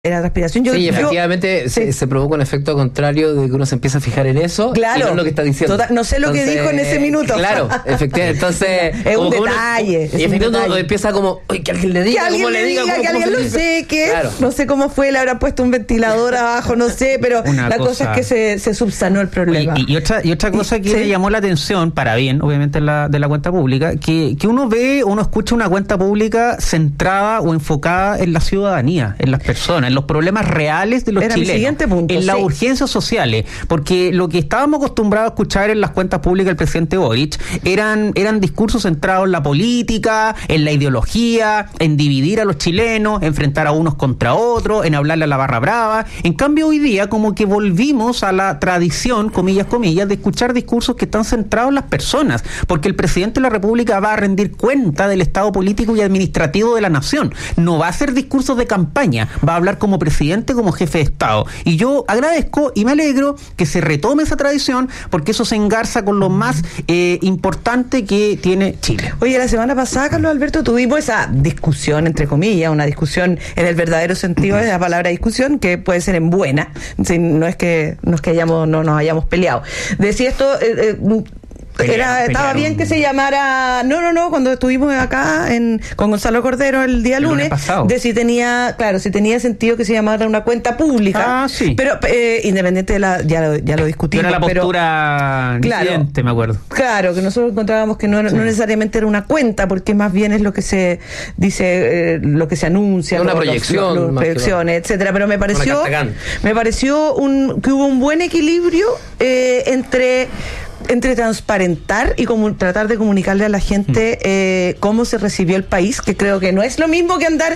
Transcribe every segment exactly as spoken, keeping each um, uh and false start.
la respiración. Yo, sí, yo, efectivamente sí. se, se provoca un efecto contrario de que uno se empieza a fijar en eso. Claro, y no es lo que está diciendo. Total, no sé lo entonces, que dijo en ese minuto. Claro, efectivamente. Entonces, es como un que detalle. Uno, es y un efectivamente detalle. uno empieza como, oye, que alguien le diga, que alguien cómo le diga, cómo, que cómo alguien se lo dice. sé, que Claro. no sé cómo fue, le habrán puesto un ventilador abajo, no sé, pero Una la cosa... cosa es que se, se subsanó el problema. Y, y, otra, y otra cosa y, que ¿sí? me llamó la atención, para bien, obviamente, la, de la cuenta pública, que, que uno ve, uno escucha una cuenta pública centrada o enfocada en la ciudadanía, en las personas, en los problemas reales de los Era chilenos, mi siguiente punto, en sí. las urgencias sociales, porque lo que estábamos acostumbrados a escuchar en las cuentas públicas del presidente Boric eran, eran discursos centrados en la política, en la ideología, en dividir a los chilenos, enfrentar a unos contra otros, en hablarle a la barra brava. En cambio, hoy día como que volvimos a la tradición, comillas, comillas, de escuchar discursos que están centrados en las personas, porque el presidente de la República va a rendir cuenta del estado político y administrativo de la nación. No va a hacer discursos de campaña, va a hablar como presidente, como jefe de Estado. Y yo agradezco y me alegro que se retome esa tradición, porque eso se engarza con lo más eh, importante que tiene Chile. Oye, la semana pasada, Carlos Alberto, tuvimos esa discusión, entre comillas, una discusión en el verdadero sentido de la palabra discusión, que puede ser en buena, si no es que, no es que hayamos, no nos hayamos peleado. Decía esto... Eh, eh, Pelearon, Era, estaba pelearon. bien que se llamara, no, no, no, cuando estuvimos acá en con Gonzalo Cordero el día El lunes lunes, pasado. de si tenía, claro, si tenía sentido que se llamara una cuenta pública. Ah, sí. Pero eh, independiente de la, ya lo, ya lo discutimos. Era la pero, postura claro, disidente, me acuerdo. Claro, que nosotros encontrábamos que no, sí. no necesariamente era una cuenta, porque más bien es lo que se dice, eh, lo que se anuncia, una los, proyección, los, los, proyecciones, etcétera. Pero me pareció, me pareció un, que hubo un buen equilibrio eh, entre entre transparentar y como tratar de comunicarle a la gente eh, cómo se recibió el país, que creo que no es lo mismo que andar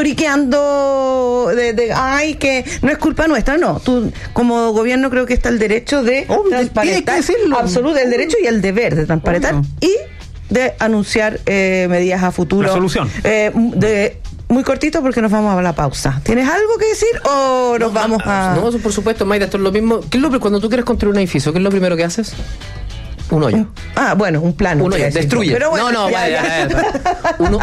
lloriqueando de, de ay, que no es culpa nuestra. No, tú como gobierno creo que está el derecho de Obvio, transparentar, tienes que decirlo. absoluto, el derecho y el deber de transparentar. Obvio. Y de anunciar eh, medidas a futuro. La solución. Eh, de Muy cortito porque nos vamos a la pausa. ¿Tienes algo que decir o nos no, vamos a...? No, por supuesto, Mayra, esto es lo mismo. ¿Qué es lo, cuando tú quieres construir un edificio, qué es lo primero que haces? Un hoyo. Un, ah, bueno, un plano. Un hoyo, destruye. Pero bueno, no, no, ya, vaya, ya. vaya. Un, un,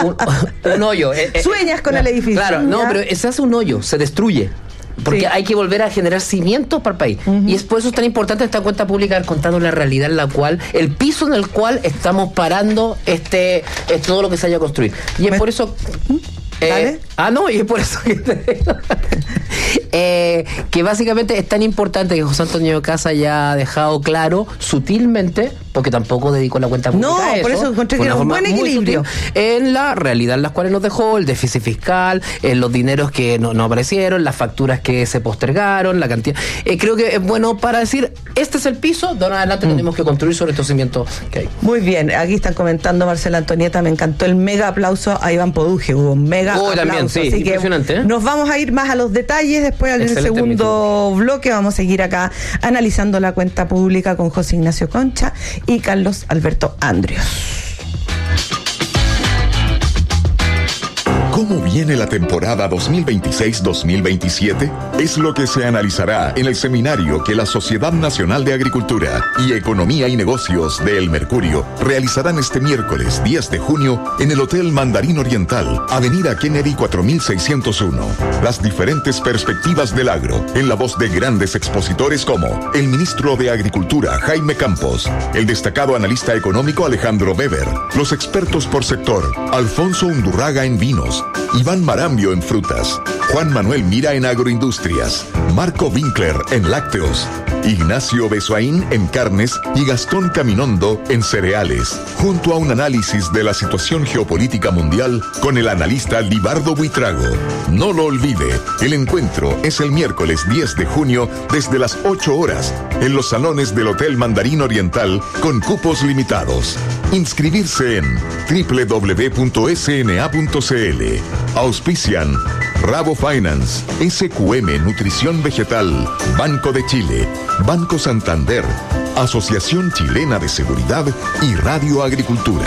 un, un hoyo. Sueñas con el edificio. Claro, no, ¿ya? pero se hace un hoyo, se destruye. Porque sí. hay que volver a generar cimientos para el país. Uh-huh. Y es por eso es tan importante esta cuenta pública haber contado la realidad en la cual, el piso en el cual estamos parando este, este todo lo que se haya construido. Y es ¿Me... por eso... Eh, ¿Vale? Ah, no, y es por eso que, te... eh, que básicamente es tan importante que José Antonio Casa ya ha dejado claro sutilmente, porque tampoco dedicó la cuenta pública no, a eso, por eso encontré que era un buen equilibrio en la realidad en las cuales nos dejó, el déficit fiscal, en los dineros que no, no aparecieron, las facturas que se postergaron, la cantidad. Eh, creo que es bueno para decir, este es el piso, de ahora en adelante mm. tenemos que construir sobre estos cimientos que hay. Muy bien, aquí están comentando Marcela Antonieta, me encantó el mega aplauso a Iván Poduje, hubo un mega oh, aplauso. También, sí, así impresionante, que ¿eh? Nos vamos a ir más a los detalles después en el segundo bloque. Vamos a seguir acá analizando la cuenta pública con José Ignacio Concha y Carlos Alberto Andrios. ¿Cómo viene la temporada dos mil veintiséis dos mil veintisiete? Es lo que se analizará en el seminario que la Sociedad Nacional de Agricultura y Economía y Negocios de El Mercurio realizarán este miércoles diez de junio en el Hotel Mandarín Oriental, Avenida Kennedy cuatro mil seiscientos uno. Las diferentes perspectivas del agro, en la voz de grandes expositores como el ministro de Agricultura, Jaime Campos, el destacado analista económico Alejandro Weber, los expertos por sector, Alfonso Undurraga en vinos, Iván Marambio en frutas, Juan Manuel Mira en agroindustrias, Marco Winkler en lácteos, Ignacio Besoaín en carnes y Gastón Caminondo en cereales, junto a un análisis de la situación geopolítica mundial con el analista Libardo Buitrago. No lo olvide, el encuentro es el miércoles diez de junio desde las ocho horas en los salones del Hotel Mandarín Oriental con cupos limitados. Inscribirse en doble u doble u doble u punto s n a punto c l. Auspician Rabo Finance, S Q M Nutrición Vegetal, Banco de Chile, Banco Santander, Asociación Chilena de Seguridad y Radio Agricultura.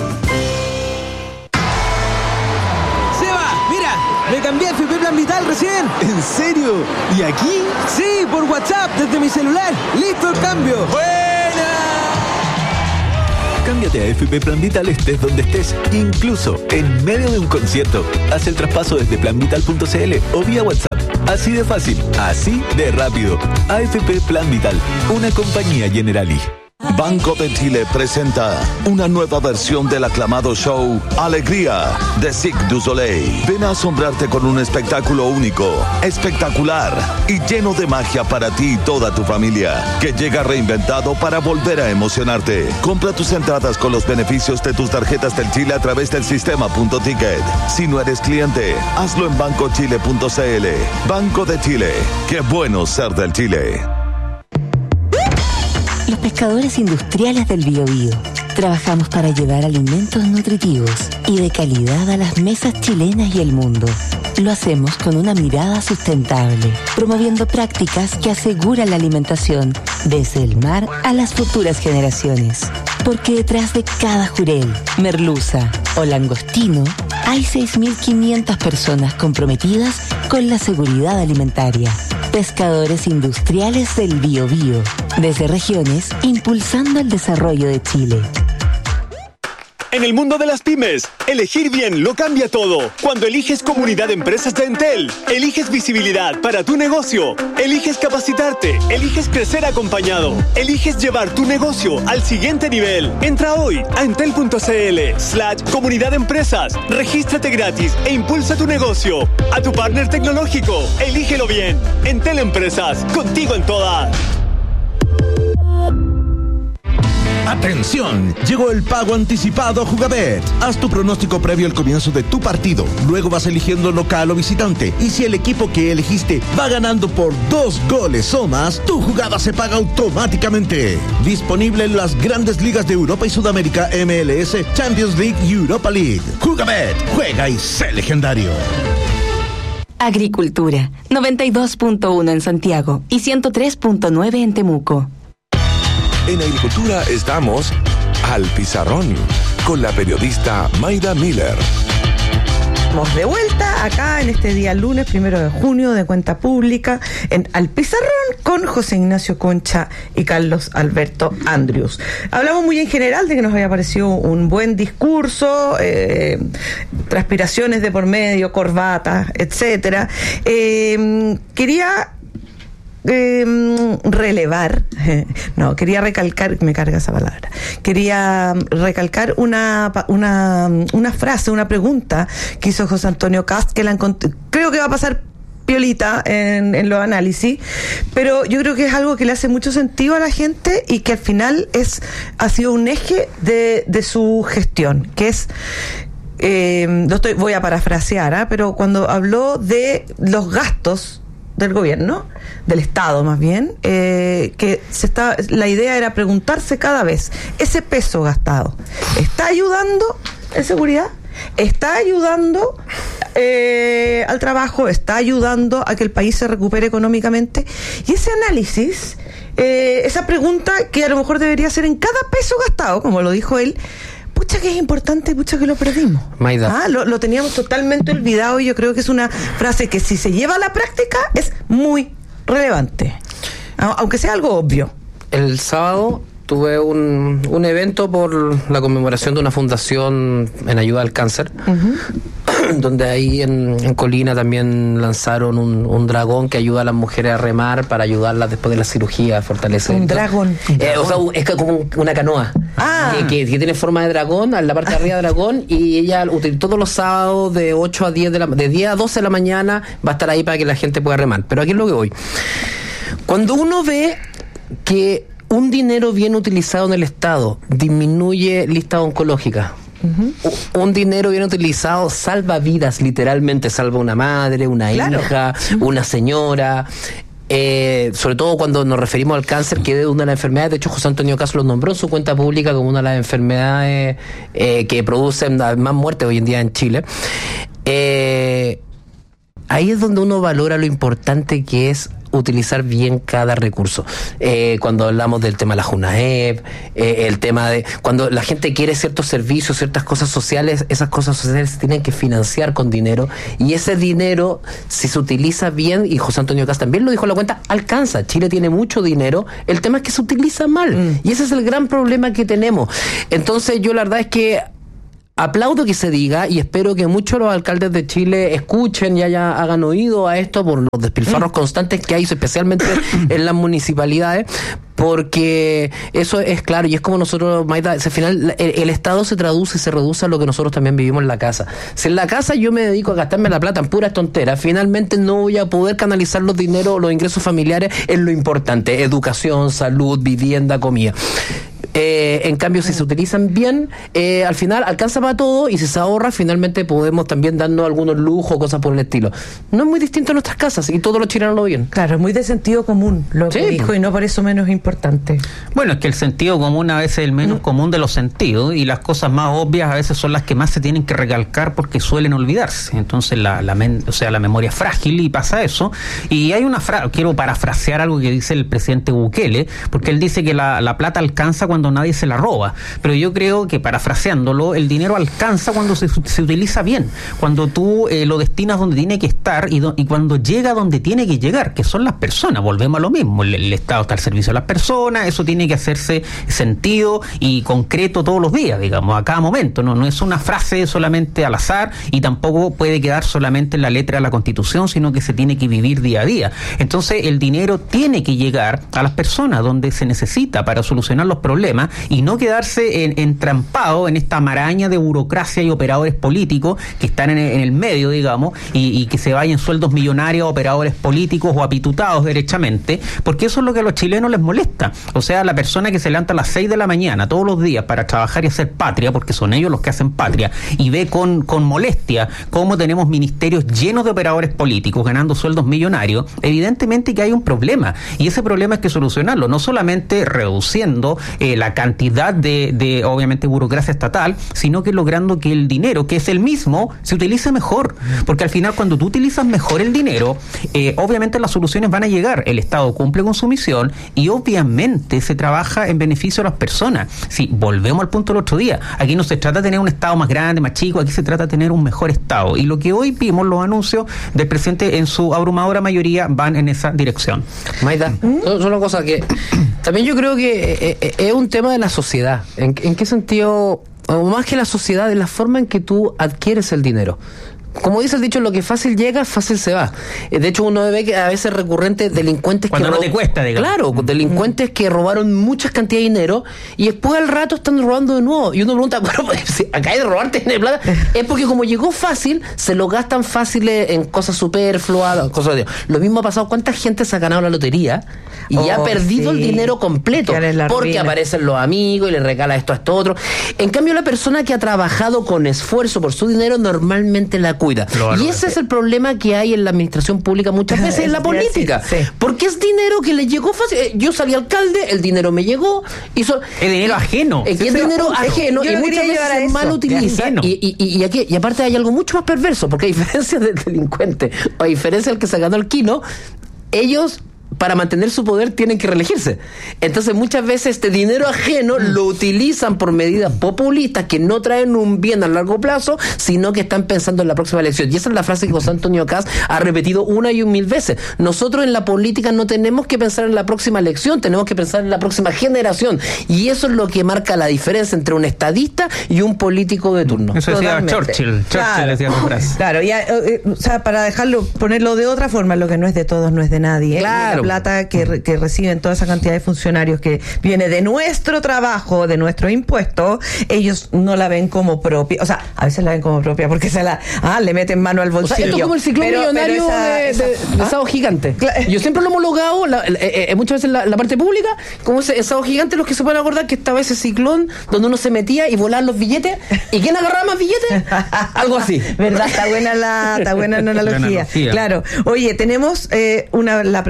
¡Seba! ¡Mira! Me cambié a F P Plan Vital recién. ¿En serio? ¿Y aquí? Sí, por WhatsApp, desde mi celular. ¡Listo el cambio! ¡Buena! Cámbiate a F P Plan Vital estés donde estés, incluso en medio de un concierto. Haz el traspaso desde plan vital punto c l o vía WhatsApp. Así de fácil, así de rápido. A F P Plan Vital, una compañía Generali. Banco de Chile presenta una nueva versión del aclamado show Alegría de Cirque du Soleil. Ven a asombrarte con un espectáculo único, espectacular y lleno de magia para ti y toda tu familia, que llega reinventado para volver a emocionarte. Compra tus entradas con los beneficios de tus tarjetas del Chile a través del sistema Punto Ticket. Si no eres cliente, hazlo en banco chile punto c l. Banco de Chile. Qué bueno ser del Chile. Los pescadores industriales del Biobío trabajamos para llevar alimentos nutritivos y de calidad a las mesas chilenas y el mundo. Lo hacemos con una mirada sustentable, promoviendo prácticas que aseguran la alimentación desde el mar a las futuras generaciones. Porque detrás de cada jurel, merluza o langostino hay seis mil quinientas personas comprometidas con la seguridad alimentaria. Pescadores industriales del Biobío, desde regiones, impulsando el desarrollo de Chile. En el mundo de las pymes, elegir bien lo cambia todo. Cuando eliges Comunidad de Empresas de Entel, eliges visibilidad para tu negocio, eliges capacitarte, eliges crecer acompañado, eliges llevar tu negocio al siguiente nivel. Entra hoy a entel punto c l slash comunidad de empresas, regístrate gratis e impulsa tu negocio. A tu partner tecnológico, elígelo bien. Entel Empresas, contigo en todas. ¡Atención! Llegó el pago anticipado a Jugabet. Haz tu pronóstico previo al comienzo de tu partido. Luego vas eligiendo local o visitante. Y si el equipo que elegiste va ganando por dos goles o más, tu jugada se paga automáticamente. Disponible en las grandes ligas de Europa y Sudamérica, M L S, Champions League y Europa League. Jugabet. Juega y sé legendario. Agricultura. noventa y dos punto uno en Santiago y ciento tres punto nueve en Temuco. En Agricultura estamos al pizarrón con la periodista Mayda Miller. Estamos de vuelta acá en este día lunes, primero de junio, de Cuenta Pública, en Al Pizarrón con José Ignacio Concha y Carlos Alberto Andrius. Hablamos muy en general de que nos había parecido un buen discurso, eh, transpiraciones de por medio, corbatas, etcétera. Eh, quería Eh, relevar, no, quería recalcar, me carga esa palabra, quería recalcar una, una, una frase, una pregunta que hizo José Antonio Kast, que la encontré, creo que va a pasar piolita en, en los análisis, pero yo creo que es algo que le hace mucho sentido a la gente y que al final es, ha sido un eje de, de su gestión, que es eh, no estoy, voy a parafrasear, ¿eh? pero cuando habló de los gastos del gobierno, del Estado más bien, eh, que se está, la idea era preguntarse cada vez, ese peso gastado, ¿está ayudando en seguridad? ¿Está ayudando eh, al trabajo? ¿Está ayudando a que el país se recupere económicamente? Y ese análisis, eh, esa pregunta que a lo mejor debería ser en cada peso gastado, como lo dijo él, pucha que es importante, pucha que lo perdimos. Ah, lo, lo teníamos totalmente olvidado y yo creo que es una frase que si se lleva a la práctica es muy relevante, aunque sea algo obvio. El sábado tuve un, un evento por la conmemoración de una fundación en ayuda al cáncer, uh-huh. donde ahí en, en Colina también lanzaron un, un dragón que ayuda a las mujeres a remar para ayudarlas después de la cirugía, fortalecer. Un dragón. Eh, o sea, es como una canoa ah. que, que, que tiene forma de dragón, en la parte de arriba de dragón, y ella todos los sábados de ocho a diez de la de diez a doce de la mañana va a estar ahí para que la gente pueda remar. Pero aquí es lo que voy. Cuando uno ve que un dinero bien utilizado en el Estado disminuye listas oncológicas. Uh-huh. Un dinero bien utilizado salva vidas, literalmente salva una madre, una claro. hija, una señora. Eh, sobre todo cuando nos referimos al cáncer, que es una de las enfermedades, de hecho José Antonio Cast lo nombró en su cuenta pública como una de las enfermedades eh, que producen más muertes hoy en día en Chile. Eh, ahí es donde uno valora lo importante que es utilizar bien cada recurso. Eh, cuando hablamos del tema de la JUNAEP, eh, el tema de cuando la gente quiere ciertos servicios, ciertas cosas sociales, esas cosas sociales se tienen que financiar con dinero, y ese dinero, si se utiliza bien, y José Antonio Kast también lo dijo en la cuenta, alcanza. Chile tiene mucho dinero, el tema es que se utiliza mal, mm. y ese es el gran problema que tenemos. Entonces yo la verdad es que aplaudo que se diga, y espero que muchos de los alcaldes de Chile escuchen y haya, hagan oído a esto por los despilfarros constantes que hay, especialmente en las municipalidades, porque eso es claro, y es como nosotros, Maida, al final el, el Estado se traduce y se reduce a lo que nosotros también vivimos en la casa. Si en la casa yo me dedico a gastarme la plata en puras tonteras, finalmente no voy a poder canalizar los dineros, los ingresos familiares en lo importante: educación, salud, vivienda, comida. Eh, en cambio, si se utilizan bien, eh, al final alcanza para todo, y si se ahorra, finalmente podemos también darnos algunos lujos, cosas por el estilo. No es muy distinto a nuestras casas, y todos los chilenos lo ven. Claro, es muy de sentido común lo sí, que dijo, y no por eso menos importante. Bueno, es que el sentido común a veces es el menos mm. común de los sentidos, y las cosas más obvias a veces son las que más se tienen que recalcar porque suelen olvidarse. Entonces la, la, men, o sea, la memoria es frágil y pasa eso. Y hay una frase, quiero parafrasear algo que dice el presidente Bukele, porque él dice que la, la plata alcanza cuando nadie se la roba, pero yo creo que, parafraseándolo, el dinero alcanza cuando se, se utiliza bien, cuando tú eh, lo destinas donde tiene que estar, y, do, y cuando llega donde tiene que llegar, que son las personas. Volvemos a lo mismo, el, el Estado está al servicio de las personas, eso tiene que hacerse sentido y concreto todos los días, digamos, a cada momento, no, no es una frase solamente al azar, y tampoco puede quedar solamente en la letra de la Constitución, sino que se tiene que vivir día a día. Entonces el dinero tiene que llegar a las personas donde se necesita para solucionar los problemas, y no quedarse en, entrampado en esta maraña de burocracia y operadores políticos que están en el, en el medio, digamos, y, y que se vayan sueldos millonarios a operadores políticos o apitutados derechamente, porque eso es lo que a los chilenos les molesta. O sea, la persona que se levanta a las seis de la mañana todos los días para trabajar y hacer patria, porque son ellos los que hacen patria, y ve con, con molestia cómo tenemos ministerios llenos de operadores políticos ganando sueldos millonarios, evidentemente que hay un problema, y ese problema hay que solucionarlo, no solamente reduciendo eh, la cantidad de, de, obviamente, burocracia estatal, sino que logrando que el dinero, que es el mismo, se utilice mejor. Porque al final, cuando tú utilizas mejor el dinero, eh, obviamente las soluciones van a llegar. El Estado cumple con su misión y obviamente se trabaja en beneficio de las personas. Si volvemos al punto del otro día, aquí no se trata de tener un Estado más grande, más chico, aquí se trata de tener un mejor Estado. Y lo que hoy vimos, los anuncios del presidente en su abrumadora mayoría van en esa dirección. Maida, ¿Mm? solo una cosa que también yo creo que eh, eh, es un tema de la sociedad. ¿En, en qué sentido? O más que la sociedad, es la forma en que tú adquieres el dinero. Como dice el dicho, lo que fácil llega, fácil se va. De hecho, uno ve que a veces recurrentes delincuentes cuando que... Cuando no te cuesta, digamos. Claro, delincuentes que robaron muchas cantidades de dinero y después al rato están robando de nuevo. Y uno pregunta, bueno, pues, si acá hay de robarte de plata, es porque como llegó fácil, se lo gastan fácil en cosas superfluas, cosas de... Lo mismo ha pasado, ¿cuánta gente se ha ganado la lotería y oh, ha perdido sí. el dinero completo? Porque ruina. Aparecen los amigos y le regala esto a esto otro. En cambio, la persona que ha trabajado con esfuerzo por su dinero normalmente la cuida. Lo y ese es el problema que hay en la administración pública muchas veces, en la política. Sí, sí. Porque es dinero que le llegó fácil. Yo salí alcalde, el dinero me llegó. Hizo, es dinero ajeno. Es, es dinero ajeno y muchas veces se mal utiliza. Y, y, y, aquí, y aparte hay algo mucho más perverso, porque a diferencia del delincuente, o a diferencia del que se ganó el kilo, ellos... para mantener su poder tienen que reelegirse. Entonces muchas veces este dinero ajeno mm. lo utilizan por medidas populistas que no traen un bien a largo plazo, sino que están pensando en la próxima elección. Y esa es la frase que José Antonio Kast ha repetido una y un mil veces. Nosotros en la política no tenemos que pensar en la próxima elección, tenemos que pensar en la próxima generación. Y eso es lo que marca la diferencia entre un estadista y un político de turno. Eso decía Churchill. Churchill claro. decía su frase. Claro, ya, eh, o sea, para dejarlo, ponerlo de otra forma, lo que no es de todos no es de nadie. Claro. La plata que, que reciben toda esa cantidad de funcionarios que viene de nuestro trabajo, de nuestros impuestos, ellos no la ven como propia, o sea, a veces la ven como propia porque se la, ah, le meten mano al bolsillo. O sea, esto es como el ciclón pero, millonario pero esa, de, esa, de, de ¿ah? Estado gigante. Claro. Yo siempre lo he homologado, la, eh, eh, muchas veces la, la parte pública, como ese Estado gigante, los que se pueden acordar que estaba ese ciclón donde uno se metía y volaban los billetes, ¿y quién agarraba más billetes? Algo así. ¿Verdad? Está buena la, está buena la analogía. Claro. Oye, tenemos eh, una, la pregunta en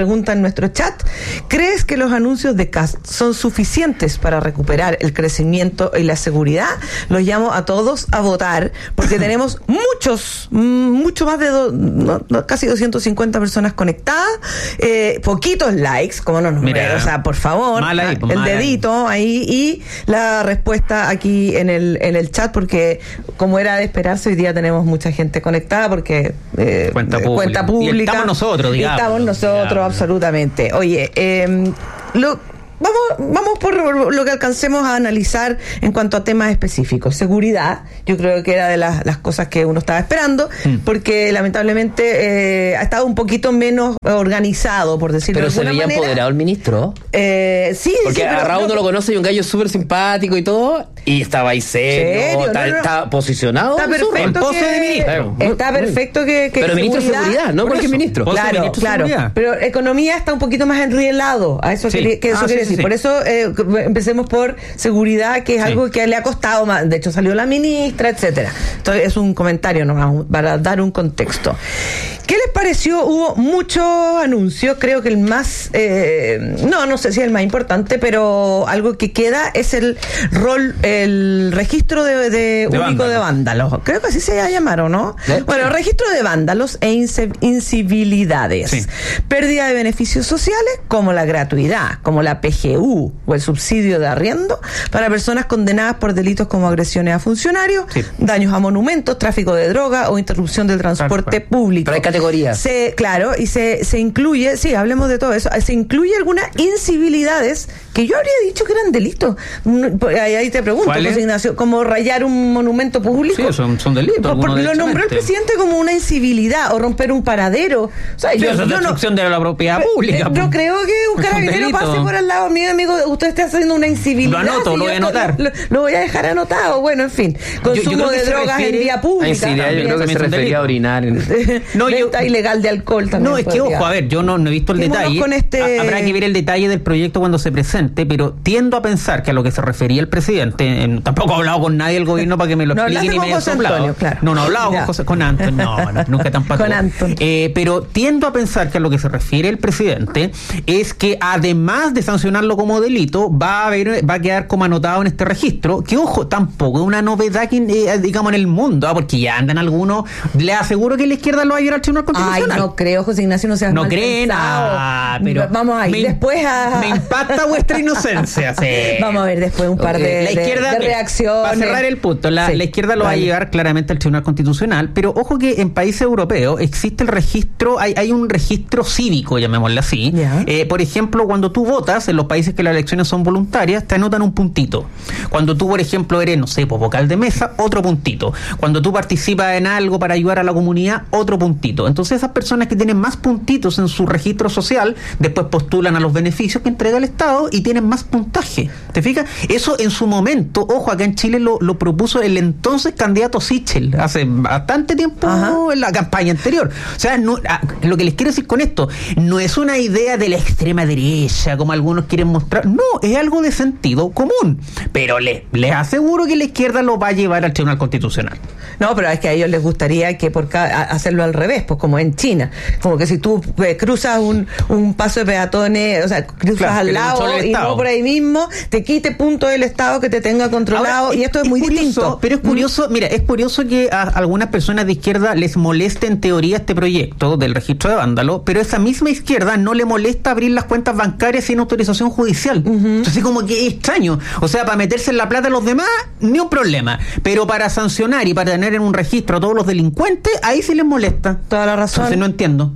nuestro chat. ¿Crees que los anuncios de Kast son suficientes para recuperar el crecimiento y la seguridad? Los llamo a todos a votar, porque tenemos muchos, mucho más de do, no, no, casi doscientas cincuenta personas conectadas, eh, poquitos likes, como no nos Mira, o sea, por favor, ahí, el dedito ahí. ahí y la respuesta aquí en el en el chat, porque como era de esperarse, hoy día tenemos mucha gente conectada, porque eh, cuenta pública. Cuenta pública. Y estamos nosotros, digamos. Y estamos nosotros, digamos. Absolutamente. Oye, eh, lo... Vamos, vamos por lo que alcancemos a analizar en cuanto a temas específicos. Seguridad, yo creo que era de las, las cosas que uno estaba esperando, mm. porque lamentablemente eh, ha estado un poquito menos organizado, por decirlo de alguna manera. Pero se veía empoderado el ministro. Eh, sí, porque sí, a Raúl no lo conoce y un gallo súper simpático y todo, y estaba ahí serio, ¿serio? Está, no, no. está posicionado. Está perfecto. Pose de ministro. Está perfecto que, que pero ministro de seguridad, no cualquier ministro. Claro, ministro claro. Seguridad. Pero economía está un poquito más enrielado. A eso, sí. que, que eso ah, quiere sí, decir. Sí. Por eso eh, empecemos por seguridad, que es sí. algo que le ha costado más. De hecho, salió la ministra, etcétera. Entonces, es un comentario nomás para dar un contexto. ¿Qué les pareció? Hubo muchos anuncios. Creo que el más, eh, no, no sé si es el más importante, pero algo que queda es el rol, el registro de, de, de único vándalo. de vándalos. Creo que así se llamaron, ¿no? ¿Eh? Bueno, registro de vándalos e incivilidades. Sí. Pérdida de beneficios sociales, como la gratuidad, como la P G U o el subsidio de arriendo para personas condenadas por delitos como agresiones a funcionarios, sí. daños a monumentos, tráfico de droga o interrupción del transporte claro, público. Pero hay categorías. Se, claro, y se, se incluye, sí, hablemos de todo eso, se incluye algunas incivilidades que yo habría dicho que eran delitos. Ahí, ahí te pregunto, José Ignacio, como rayar un monumento público. Sí, son, son delitos. Porque lo nombró el presidente como una incivilidad o romper un paradero. O sea, sí, yo, eso es yo destrucción no, de la propiedad pública. No creo que un carabinero pase por al lado mío, amigo, usted está haciendo una incivilidad. Lo anoto, si lo voy a anotar. Lo, lo voy a dejar anotado. Bueno, en fin, consumo yo, yo de drogas refiere, en vía pública. Incivilidad, yo creo que se refería a orinar. En... no, Venta yo, ilegal de alcohol también. No, es que, ojo, a ver, yo no, no he visto el detalle. Con este... Habrá que ver el detalle del proyecto cuando se presente, pero tiendo a pensar que a lo que se refería el presidente, eh, tampoco he hablado con nadie del gobierno para que me lo no, explique ni me haya soplado. Claro. No, no he hablado con, José, con Anton, no, no, nunca tan pato. Con Anton. Eh, pero tiendo a pensar que a lo que se refiere el presidente es que además de sancionarlo como delito, va a haber, va a quedar como anotado en este registro, que ojo, tampoco es una novedad que, eh, digamos, en el mundo, ¿eh? Porque ya andan algunos, le aseguro que la izquierda lo va a llevar al Tribunal Constitucional. Ay, no creo, José Ignacio, no seas no mal creen, ah, pero vamos a ir me, después a... me impacta vuestra inocencia. Sí. Vamos a ver después un par de, la izquierda, de, de reacciones. Para cerrar el punto, la, sí, la izquierda lo vale. va a llevar claramente al Tribunal Constitucional, pero ojo que en países europeos existe el registro, hay, hay un registro cívico, llamémosle así. Yeah. Eh, por ejemplo, cuando tú votas, en los países que las elecciones son voluntarias, te anotan un puntito. Cuando tú, por ejemplo, eres, no sé, pues, vocal de mesa, otro puntito. Cuando tú participas en algo para ayudar a la comunidad, otro puntito. Entonces esas personas que tienen más puntitos en su registro social, después postulan a los beneficios que entrega el Estado y tienen más puntaje. ¿Te fijas? Eso en su momento, ojo, acá en Chile lo, lo propuso el entonces candidato Sichel, hace bastante tiempo. Ajá. En la campaña anterior. O sea, no, a, lo que les quiero decir con esto, no es una idea de la extrema derecha, como algunos quieren mostrar, no, es algo de sentido común, pero les, les aseguro que la izquierda lo va a llevar al Tribunal Constitucional. No, pero es que a ellos les gustaría que por cada, hacerlo al revés, pues como en China, como que si tú eh, cruzas un, un paso de peatones, o sea, cruzas claro, al lado y no por ahí mismo, te quite punto del Estado que te tenga controlado. Ahora, y esto es, es muy curioso, distinto. Pero es curioso, mm. mira, es curioso que a algunas personas de izquierda les moleste en teoría este proyecto del registro de vándalo, pero esa misma izquierda no le molesta abrir las cuentas bancarias sin autorización judicial. Uh-huh. Entonces como que es extraño. O sea, para meterse en la plata a los demás, ni un problema. Pero para sancionar y para tener en un registro a todos los delincuentes, ahí sí les molesta. Toda la razón. Entonces no entiendo.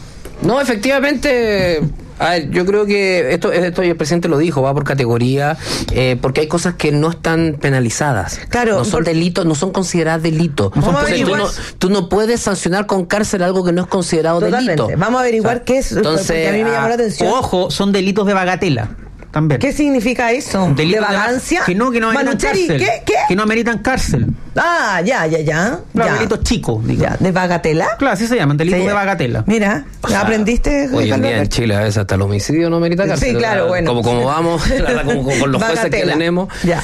No, efectivamente... A ver, yo creo que esto, esto el presidente lo dijo, va por categoría, eh, porque hay cosas que no están penalizadas. Claro. No son por... delitos, no son consideradas delitos. Vamos Entonces, a averiguar... tú, no, tú no puedes sancionar con cárcel algo que no es considerado Totalmente. delito. Vamos a averiguar, o sea, qué es, entonces, porque a mí me llamó la atención. Ojo, son delitos de bagatela. También. ¿Qué significa eso? ¿De vagancia? Que no, que no ameritan Manucheri, cárcel. ¿qué? ¿Qué? Que no ameritan cárcel. Ah, ya, ya, ya. Claro, ya. delitos chicos, digamos. Ya, ¿de bagatela? Claro, así se llaman, delitos sí. de bagatela. Mira, o sea, ¿aprendiste? Hoy en día en Chile a veces hasta el homicidio no amerita cárcel. Sí, claro, o sea, bueno. Como, como vamos, como, como con los jueces que tenemos. Ya. Sí.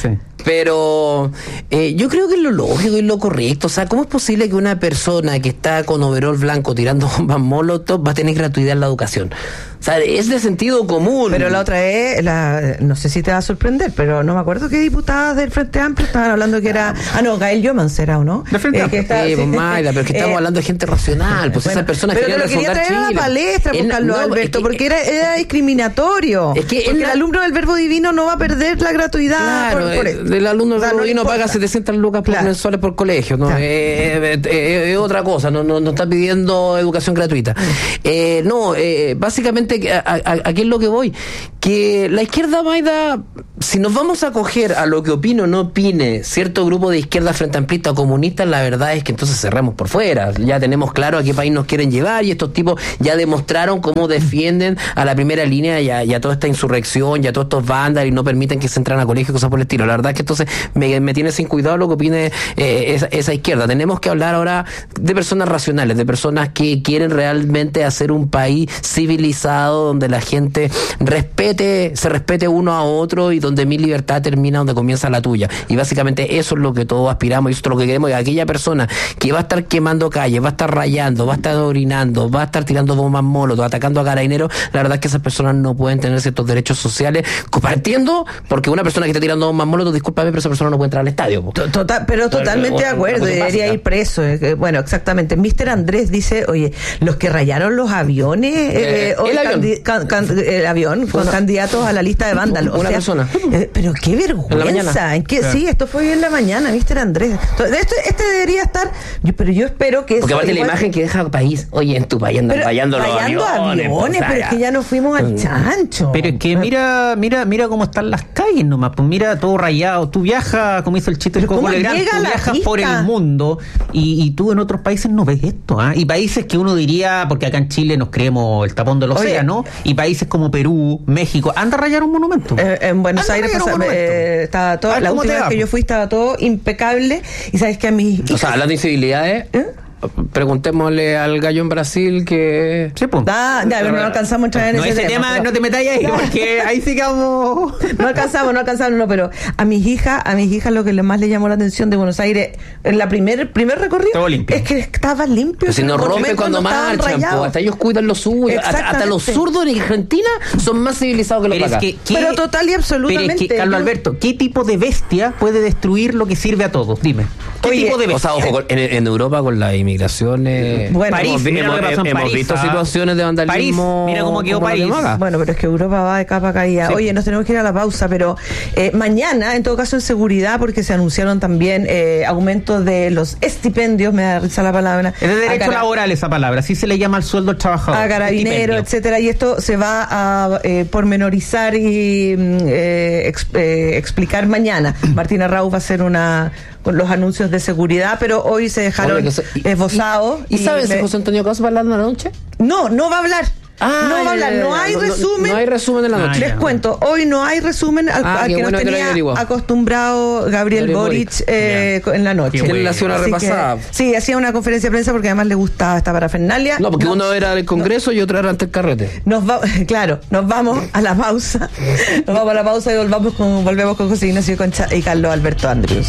Pero eh, yo creo que es lo lógico y lo correcto. O sea, ¿cómo es posible que una persona que está con overol blanco tirando bombas molotov va a tener gratuidad en la educación? O sea, es de sentido común. Pero la otra es, la, no sé si te va a sorprender, pero no me acuerdo qué diputadas del Frente Amplio estaban hablando que era... Ah, no, Gael Yomans era, ¿o no? Del Frente Amplio. Eh, que está, sí, sí, pues, Mayra, pero que estamos eh, hablando de gente racional. Pues bueno, esas personas pero querían que lo quería refundar traer a Chile. la palestra, por En- Carlos no, Alberto, es que- porque era, era discriminatorio. Es que porque en el la- alumno del Verbo Divino no va a perder la gratuidad Claro, por, por eh, esto. el alumno O sea, del no le Godino importa. paga setecientas lucas por Claro. mensuales por colegio, ¿no? Claro. Eh, eh, eh, es otra cosa, no, no, no está pidiendo educación gratuita. Eh, no, eh, básicamente, a, a, ¿a qué es lo que voy? Que la izquierda, Maida, si nos vamos a acoger a lo que opine o no opine cierto grupo de izquierda frente amplista o comunista, la verdad es que entonces cerramos por fuera. Ya tenemos claro a qué país nos quieren llevar y estos tipos ya demostraron cómo defienden a la primera línea y a, y a toda esta insurrección y a todos estos vándalos y no permiten que se entren a colegios y cosas por el estilo. La verdad es que entonces me, me tiene sin cuidado lo que opine eh, esa, esa izquierda. Tenemos que hablar ahora de personas racionales, de personas que quieren realmente hacer un país civilizado donde la gente respete, se respete uno a otro y donde mi libertad termina donde comienza la tuya. Y básicamente eso es lo que todos aspiramos y eso es lo que queremos. Y aquella persona que va a estar quemando calles, va a estar rayando, va a estar orinando, va a estar tirando bombas molotov, atacando a carabineros, la verdad es que esas personas no pueden tener ciertos derechos sociales, partiendo porque una persona que está tirando bombas molotov, discúlpame, pero esa persona no puede entrar al estadio. Po. Total, pero totalmente de acuerdo, debería ir preso. eh, Bueno, exactamente. mister Andrés dice, oye, los que rayaron los aviones, eh, Eh, hoy el avión. candi- can- can- el avión, con Una- candidatos a la lista de vándalos. Una O sea, persona. eh, pero qué vergüenza. En la mañana. ¿En qué? Claro. Sí, esto fue hoy en la mañana, mister Andrés. Entonces, Este, este debería estar, yo- pero yo espero que Porque eso aparte la igual- imagen que deja el país, oye, en tu país andan pero rayando los rayando aviones. aviones, pues, pero es que ya nos fuimos al chancho. Pero es que mira, mira, mira cómo están las calles nomás, pues mira todo rayado. Tú viajas, como hizo el chiste del Pero Coco ¿cómo Legrand, llega tú la viajas pista? por el mundo y, y tú en otros países no ves esto, ¿ah? Y países que uno diría, porque acá en Chile nos creemos el tapón del Oye. océano, y países como Perú, México, anda a rayar un monumento. Eh, en Buenos Anda a Aires rayar un pasa- monumento. eh, estaba todo, A ver la cómo te última vez va, que po. yo fui estaba todo impecable y sabes que a mis O sea, hablando de incivilidades, ¿Eh? preguntémosle al gallo en Brasil que... Sí, pues. Ah, ya, pero no alcanzamos a entrar en No, ese, ese tema, pero- no te metas ahí, porque ahí sí que vamos. No alcanzamos, no alcanzamos, no, pero a mis hijas, a mis hijas lo que más les llamó la atención de Buenos Aires en la primer primer recorrido Todo limpio. es que estaba limpio. Pero si los no rompe monumentos cuando no estaban marchan, rayados. po, hasta ellos cuidan lo suyo. Hasta, hasta los Exactamente. zurdos en Argentina son más civilizados que los Pero de es acá. que, ¿qué- Pero total y absolutamente. Pero es que, Carlos yo- Alberto, ¿qué tipo de bestia puede destruir lo que sirve a todos? Dime. ¿Qué Oye, tipo de O bestia? sea, ojo, con- en, en Europa con las inmigraciones... Bueno, París, hemos, vi- mira lo que hemos- pasó en hemos París, visto ¿ah? situaciones de vandalismo. París, mira cómo quedó como la de París. Maga. Bueno, pero es que Europa va de capa caída. Sí. Oye, nos tenemos que ir a la pausa, pero eh, mañana, en todo caso, en seguridad, porque se anunciaron también eh, aumentos de los estipendios, me da risa la palabra. Es de a derecho cara- laboral esa palabra, así se le llama al sueldo al trabajador. a carabineros, Estipendio. etcétera, y esto se va a eh, pormenorizar y mm, eh, ex- eh, explicar mañana. Martina Raúl va a hacer una con los anuncios de seguridad, pero hoy se dejaron Oye, que se- y- esbozados. ¿Y, y sabes si me- José Antonio Cos va a hablar en la noche? No, no va a hablar. Ah, no va a hablar, ya, ya, no ya. hay No- no- resumen. no hay resumen en la noche. Les ya. cuento, hoy no hay resumen al, Ah, al qué que bueno nos que lo haya tenía averiguado. acostumbrado Gabriel, Gabriel Boric, Boric. eh, en la noche. Qué Que él bueno. le hacía una Así que, repasada. sí, hacía una conferencia de prensa porque además le gustaba esta parafernalia. No, porque uno era del Congreso y otro era ante el carrete. Nos va, claro, nos vamos a la pausa. Nos vamos a la pausa y volvamos con, volvemos con José Ignacio Concha y Carlos Alberto Andrews.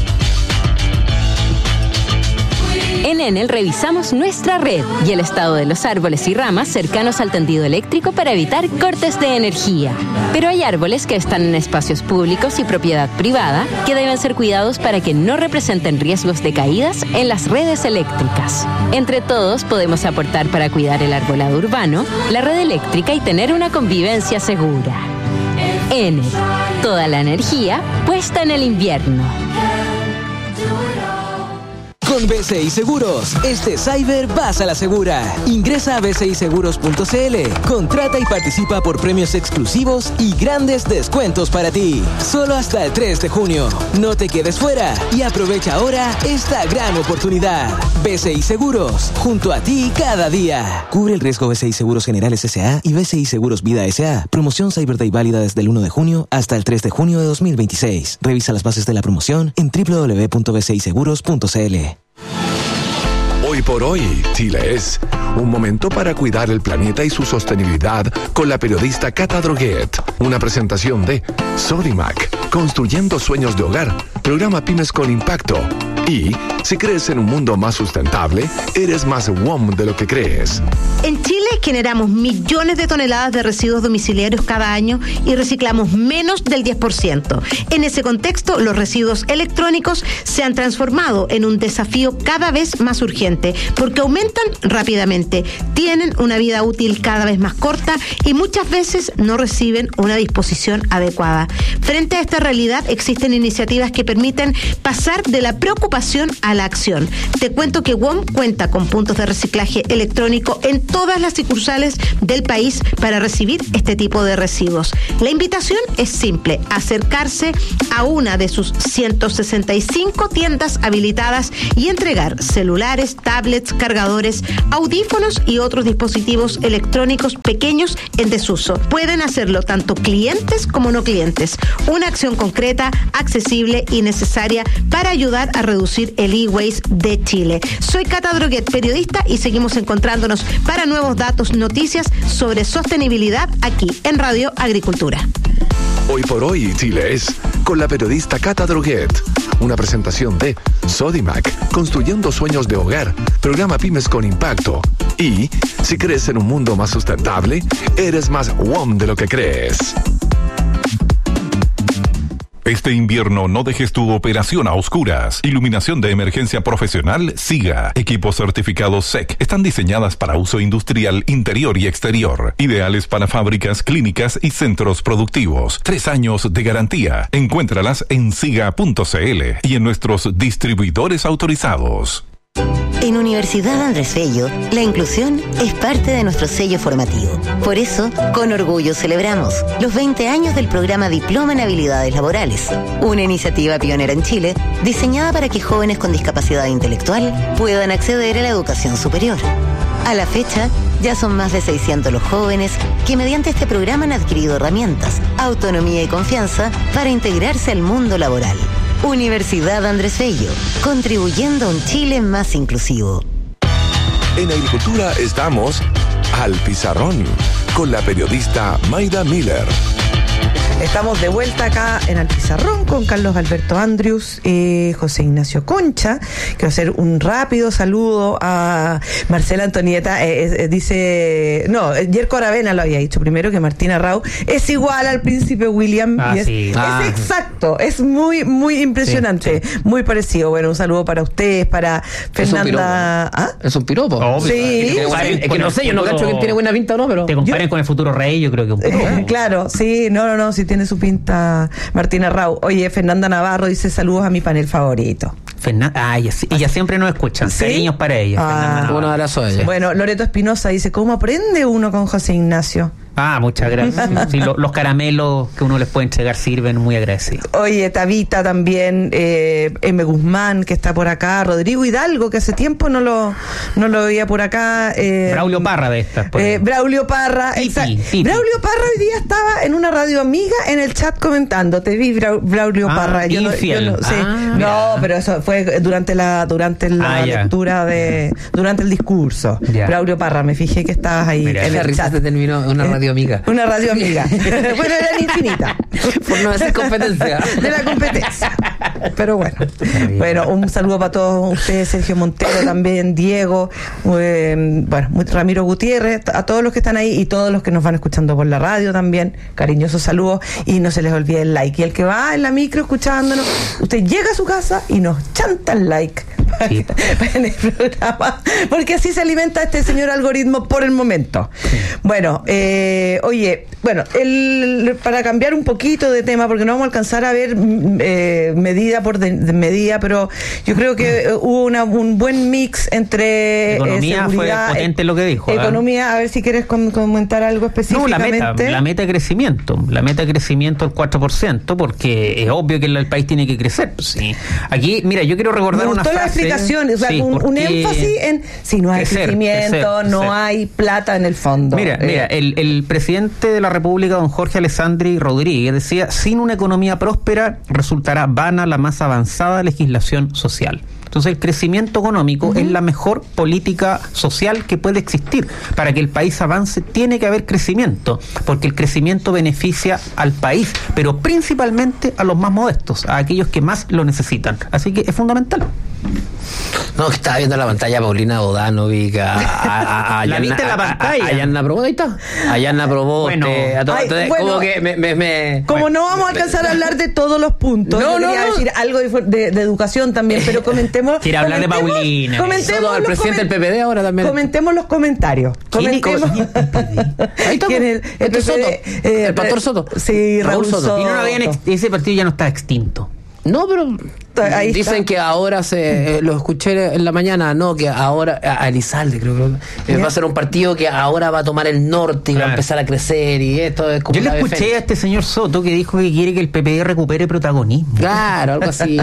En Enel revisamos nuestra red y el estado de los árboles y ramas cercanos al tendido eléctrico para evitar cortes de energía. Pero hay árboles que están en espacios públicos y propiedad privada que deben ser cuidados para que no representen riesgos de caídas en las redes eléctricas. Entre todos podemos aportar para cuidar el arbolado urbano, la red eléctrica y tener una convivencia segura. Enel, toda la energía puesta en el invierno. Con B C I Seguros, este Cyber vas a la segura. Ingresa a b c i seguros punto c l, contrata y participa por premios exclusivos y grandes descuentos para ti. Solo hasta el tres de junio. No te quedes fuera y aprovecha ahora esta gran oportunidad. B C I Seguros, junto a ti cada día. Cubre el riesgo B C I Seguros Generales S A y B C I Seguros Vida S A. Promoción Cyber Day válida desde el uno de junio hasta el tres de junio de dos mil veintiséis. Revisa las bases de la promoción en w w w punto b c i seguros punto c l. Hoy por hoy, Chile es un momento para cuidar el planeta y su sostenibilidad con la periodista Cata Droguet. Una presentación de Sodimac, construyendo sueños de hogar, programa Pymes con Impacto. Y si crees en un mundo más sustentable, eres más W O M de lo que crees. En Chile generamos millones de toneladas de residuos domiciliarios cada año y reciclamos menos del diez por ciento. En ese contexto, los residuos electrónicos se han transformado en un desafío cada vez más urgente porque aumentan rápidamente, tienen una vida útil cada vez más corta y muchas veces no reciben una disposición adecuada. Frente a esta realidad, existen iniciativas que permiten pasar de la preocupación a la acción. Te cuento que W O M cuenta con puntos de reciclaje electrónico en todas las sucursales del país para recibir este tipo de residuos. La invitación es simple: acercarse a una de sus ciento sesenta y cinco tiendas habilitadas y entregar celulares, tablets, cargadores, audífonos y otros dispositivos electrónicos pequeños en desuso. Pueden hacerlo tanto clientes como no clientes. Una acción concreta, accesible y necesaria para ayudar a reducir el e-waste de Chile. Soy Cata Droguet, periodista, y seguimos encontrándonos para nuevos datos, noticias sobre sostenibilidad aquí en Radio Agricultura. Hoy por hoy, Chile es con la periodista Cata Droguet. Una presentación de Sodimac, construyendo sueños de hogar, programa Pymes con Impacto. Y si crees en un mundo más sustentable, eres más W O M de lo que crees. Este invierno no dejes tu operación a oscuras. Iluminación de emergencia profesional SIGA. Equipos certificados S E C. Están diseñadas para uso industrial interior y exterior. Ideales para fábricas, clínicas y centros productivos. Tres años de garantía. Encuéntralas en siga punto c l y en nuestros distribuidores autorizados. En Universidad Andrés Bello, la inclusión es parte de nuestro sello formativo. Por eso, con orgullo celebramos los veinte años del programa Diploma en Habilidades Laborales, una iniciativa pionera en Chile diseñada para que jóvenes con discapacidad intelectual puedan acceder a la educación superior. A la fecha, ya son más de seiscientos los jóvenes que mediante este programa han adquirido herramientas, autonomía y confianza para integrarse al mundo laboral. Universidad Andrés Bello, contribuyendo a un Chile más inclusivo. En Agricultura estamos al pizarrón con la periodista Mayda Miller. Estamos de vuelta acá en Al Pizarrón con Carlos Alberto Andrius y eh, José Ignacio Concha. Quiero hacer un rápido saludo a Marcela Antonieta. Eh, eh, dice, no, Yerko Aravena lo había dicho primero, que Martina Rau es igual al príncipe William. Ah, y es, sí. es ah. exacto, es muy, muy impresionante, sí, sí. Muy parecido. Bueno, un saludo para ustedes, para Fernanda. ¿Ah? Es un piropo. Obvio. Sí. Es que, es que no sé, yo no cacho que tiene buena pinta o no, pero. Te comparen yo, con el futuro rey, yo creo que un poco. Eh, claro, sí, no, no, no, sí tiene su pinta Martina Rau. Oye, Fernanda Navarro dice saludos a mi panel favorito. Fernanda, ah, ella, ella siempre nos escuchan. ¿Sí? Cariños para ella. Ah, un abrazo a ella. Bueno, Loreto Espinosa dice, ¿cómo aprende uno con José Ignacio? Ah, muchas gracias. Sí, lo, los caramelos que uno les puede entregar sirven, muy agradecidos. Oye, Tabita también, eh, M. Guzmán, que está por acá, Rodrigo Hidalgo, que hace tiempo no lo, no lo veía por acá. Eh, Braulio Parra de estas. Eh, Braulio Parra. Tipi, tipi. Braulio Parra hoy día estaba en una radio amiga en el chat comentando. Te vi, Bra Braulio ah, Parra. Yo no, yo no, sí. ah, no, pero eso fue durante la durante la ah, lectura de, durante el discurso. Ya. Braulio Parra, me fijé que estabas ahí mira, en el chat. Se terminó una radio amiga. Una radio amiga. Bueno, eran infinitas. Por no hacer competencia. De la competencia. Pero bueno. Bueno, un saludo para todos ustedes, Sergio Montero también, Diego, eh, bueno, Ramiro Gutiérrez, a todos los que están ahí y todos los que nos van escuchando por la radio también. Cariñosos saludos y no se les olvide el like. Y el que va en la micro escuchándonos, usted llega a su casa y nos chanta el like. Sí. En el programa, porque así se alimenta este señor algoritmo por el momento. Sí. Bueno, eh, oye, bueno, el, para cambiar un poquito de tema, porque no vamos a alcanzar a ver eh, medida por de, de medida, pero yo creo que eh, hubo una, un buen mix entre economía, eh, seguridad, fue potente lo que dijo. Economía, ¿eh? A ver si quieres com comentar algo específicamente. No, la meta, la meta de crecimiento, la meta de crecimiento del cuatro por ciento, porque es obvio que el, el país tiene que crecer. Sí. Aquí, mira, yo quiero recordar una frase. O sea, sí, un, un énfasis en si no hay crecer, crecimiento, crecer, no crecer. hay plata en el fondo. Mira, eh. mira, el, el presidente de la República, don Jorge Alessandri Rodríguez, decía, sin una economía próspera resultará vana la más avanzada legislación social. Entonces el crecimiento económico uh-huh. es la mejor política social que puede existir. Para que el país avance tiene que haber crecimiento, porque el crecimiento beneficia al país, pero principalmente a los más modestos, a aquellos que más lo necesitan. Así que es fundamental. No, estaba viendo la pantalla Paulina Bodanovic, a, a, a, ¿La viste en la pantalla? A, a, a Yanna Probó, ahí está. A Yanna Probó, bueno, este, a todo, ay, entonces, bueno, como que me, me, me como bueno, no vamos a alcanzar me, a hablar de todos los puntos, no, yo no, quería no. decir algo de, de, de educación también, pero comentemos. Quiere hablar de Paulina. Comentemos Todo, el presidente del P P D ahora también. Comentemos los comentarios. Comentemos. Ahí está. ¿Quién es el, el, el, Soto, eh, el pastor Soto. Sí, Raúl, Raúl Soto. Soto. Y no lo habían ex- ese partido ya no está extinto. No, pero ahí dicen está. Que ahora se eh, lo escuché en la mañana, no, que ahora a Elizalde creo que eh, va a ser un partido que ahora va a tomar el norte y claro. va a empezar a crecer y esto es como. Yo le escuché Fénix. A este señor Soto que dijo que quiere que el P P D recupere protagonismo. Claro, algo así.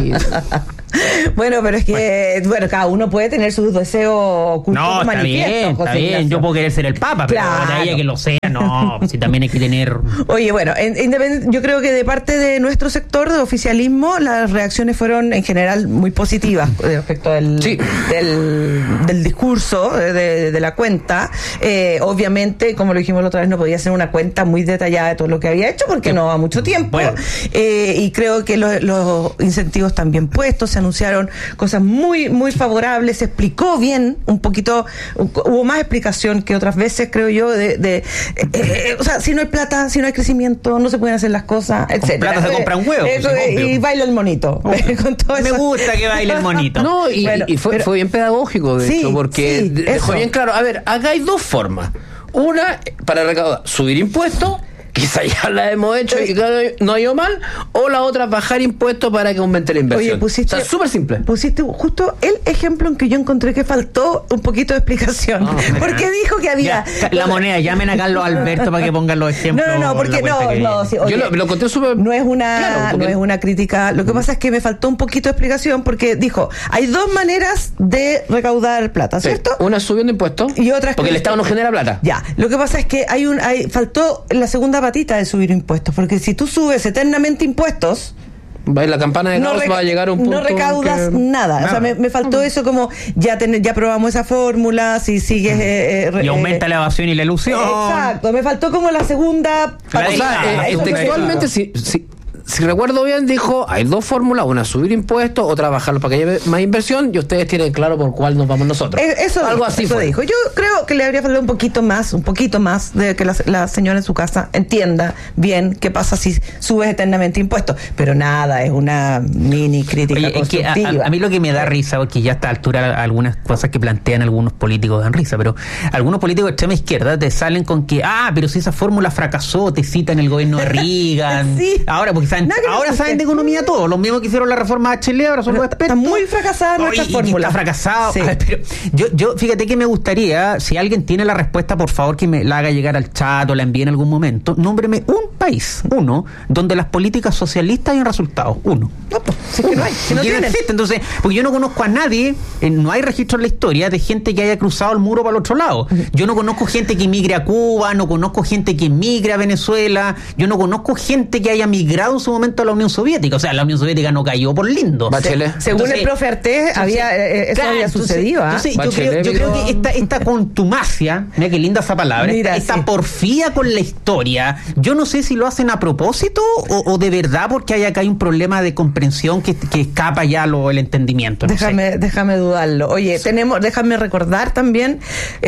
Bueno, pero es que bueno. bueno, cada uno puede tener sus deseos ocultos. No, está bien, está bien. Ignacio. Yo puedo querer ser el Papa, pero claro. de ella que lo sea, no, si también hay que tener. Oye, bueno, en, en, yo creo que de parte de nuestro sector de oficialismo las reacciones fueron en general muy positivas respecto del, sí. del, del discurso de, de la cuenta. Eh, obviamente, como lo dijimos la otra vez, no podía ser una cuenta muy detallada de todo lo que había hecho porque sí. no va mucho tiempo. Bueno. Eh, y creo que los, los incentivos también puestos, se anunciaron cosas muy, muy favorables, se explicó bien un poquito, hubo más explicación que otras veces, creo yo, de, de eh, eh, o sea, si no hay plata, si no hay crecimiento, no se pueden hacer las cosas, etcétera. Con plata se compra un huevo. Eh, eh, y baila el monito. Con todo Me eso. gusta que baile el monito. No, y, bueno, y fue, pero, fue bien pedagógico, de sí, hecho, porque sí, dejó bien claro, a ver, acá hay dos formas. Una, para recaudar, subir impuestos, quizá ya la hemos hecho y no ha ido mal, o la otra, bajar impuestos para que aumente la inversión. Oye, pusiste, o sea, súper simple. Pusiste justo el ejemplo en que yo encontré que faltó un poquito de explicación. Oh, porque dijo que había... Ya, la moneda, llamen a Carlos Alberto para que pongan los ejemplos. No, no, no, porque no, no. Sí, oye, yo lo, lo conté súper... No es una claro, porque... no es una crítica. Lo que pasa es que me faltó un poquito de explicación porque dijo, hay dos maneras de recaudar plata, ¿cierto? Sí, una subiendo impuestos y otra porque que... el Estado no genera plata. Ya, lo que pasa es que hay un hay faltó la segunda patita de subir impuestos, porque si tú subes eternamente impuestos, va la campana de no Gauss, reca- va a llegar a un punto no recaudas que... nada. nada. O sea, me, me faltó eso como ya ten, ya probamos esa fórmula, si sigues eh, eh, y aumenta eh, la evasión y la ilusión. Exacto, me faltó como la segunda. La o sea, eh, textualmente si, si Si recuerdo bien, dijo, hay dos fórmulas, una subir impuestos, otra bajarlo para que haya más inversión, y ustedes tienen claro por cuál nos vamos nosotros. Eh, eso algo dijo, así eso fue. dijo. Yo creo que le habría faltado un poquito más, un poquito más, de que la, la señora en su casa entienda bien qué pasa si subes eternamente impuestos. Pero nada, es una mini crítica. Oye, constructiva. Es que a, a, a mí lo que me da risa, porque ya a esta altura algunas cosas que plantean algunos políticos dan risa, pero algunos políticos de extrema izquierda te salen con que, ah, pero si esa fórmula fracasó, te citan el gobierno de Reagan. Sí. Ahora, porque saben, ahora saben de economía todo, los mismos que hicieron la reforma H L E ahora son los expertos. Está muy fracasada nuestra Oye, fórmula. Está fracasado. Sí. Ver, pero yo, yo, fíjate que me gustaría, si alguien tiene la respuesta, por favor que me la haga llegar al chat o la envíe en algún momento. Nómbreme un país, uno, donde las políticas socialistas hayan resultado. Uno. No, pues, si que no hay, si no, no existe. Entonces, porque yo no conozco a nadie, eh, no hay registro en la historia de gente que haya cruzado el muro para el otro lado. Yo no conozco gente que migre a Cuba, no conozco gente que migre a Venezuela, yo no conozco gente que haya migrado en su momento a la Unión Soviética. O sea, la Unión Soviética no cayó por lindo. Bachelet. Se, según entonces, el profe Artés, había, eh, eso claro, había sucedido. Entonces, ¿eh? entonces yo, creo, yo creo que esta, esta contumacia, mira qué linda esa palabra, mira, esta, sí. esta porfía con la historia, yo no sé si lo hacen a propósito o, o de verdad porque hay acá hay un problema de comprensión que, que escapa ya lo, el entendimiento. No déjame, sé. déjame dudarlo. Oye, sí. tenemos, déjame recordar también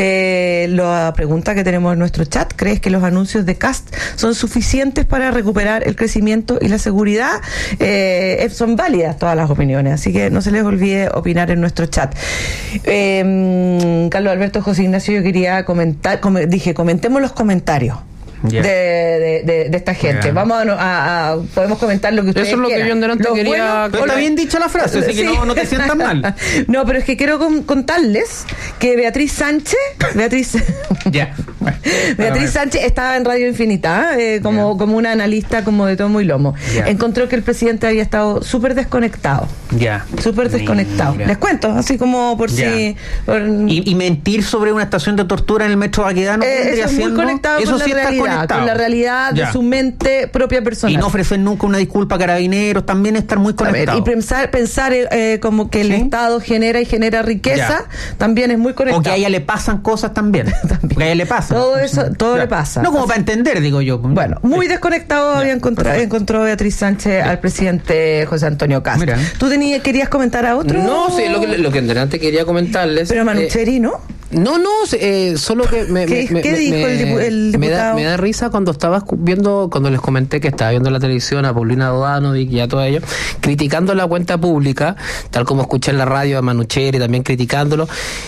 eh, la pregunta que tenemos en nuestro chat. ¿Crees que los anuncios de Kast son suficientes para recuperar el crecimiento y la seguridad? Eh, son válidas todas las opiniones, así que no se les olvide opinar en nuestro chat. Eh, Carlos Alberto, José Ignacio, yo quería comentar, com- dije, comentemos los comentarios. Yeah. De, de, de, de esta gente. Yeah. Vamos a, a, a podemos comentar lo que ustedes Eso es lo quieran. que yo en delante lo quería. Bueno, pero está bien dicha la frase, así sí. que no, no te sientas mal. No, pero es que quiero con, contarles que Beatriz Sánchez, Beatriz, yeah. bueno, Beatriz Sánchez estaba en Radio Infinita eh, como, yeah. como una analista como de tomo y lomo. Yeah. Encontró que el presidente había estado súper desconectado. Ya. Yeah. Súper desconectado. Mira. Les cuento, así como por yeah. si. Por... Y, y mentir sobre una estación de tortura en el metro Baquedano. Eh, eso es muy conectado eso con sí la está realidad. desconectados. con la realidad Ya. de su mente propia personal. Y no ofrecer nunca una disculpa a Carabineros, también estar muy conectado. Y pensar, pensar eh, como que el ¿Sí? Estado genera y genera riqueza, Ya. también es muy conectado. O que a ella le pasan cosas también. Porque a ella le pasa. Todo eso, todo Ya. le pasa. No como Así- para entender, digo yo. Bueno, muy desconectado había encontrado, encontró Beatriz Sánchez al presidente José Antonio Cast. Mira. ¿Tú tenías, querías comentar a otro? No, sí, lo que, lo que antes quería comentarles. Pero Manucheri, eh, ¿no? No, no, eh, solo que me, ¿Qué- me- qué me- dijo me- el dipu- el me da, diputado? me da risa cuando estaba escu- viendo, cuando les comenté que estaba viendo la televisión a Paulina Dodanovic y a todo ello, criticando la cuenta pública, tal como escuché en la radio a Manucheri también criticándolo.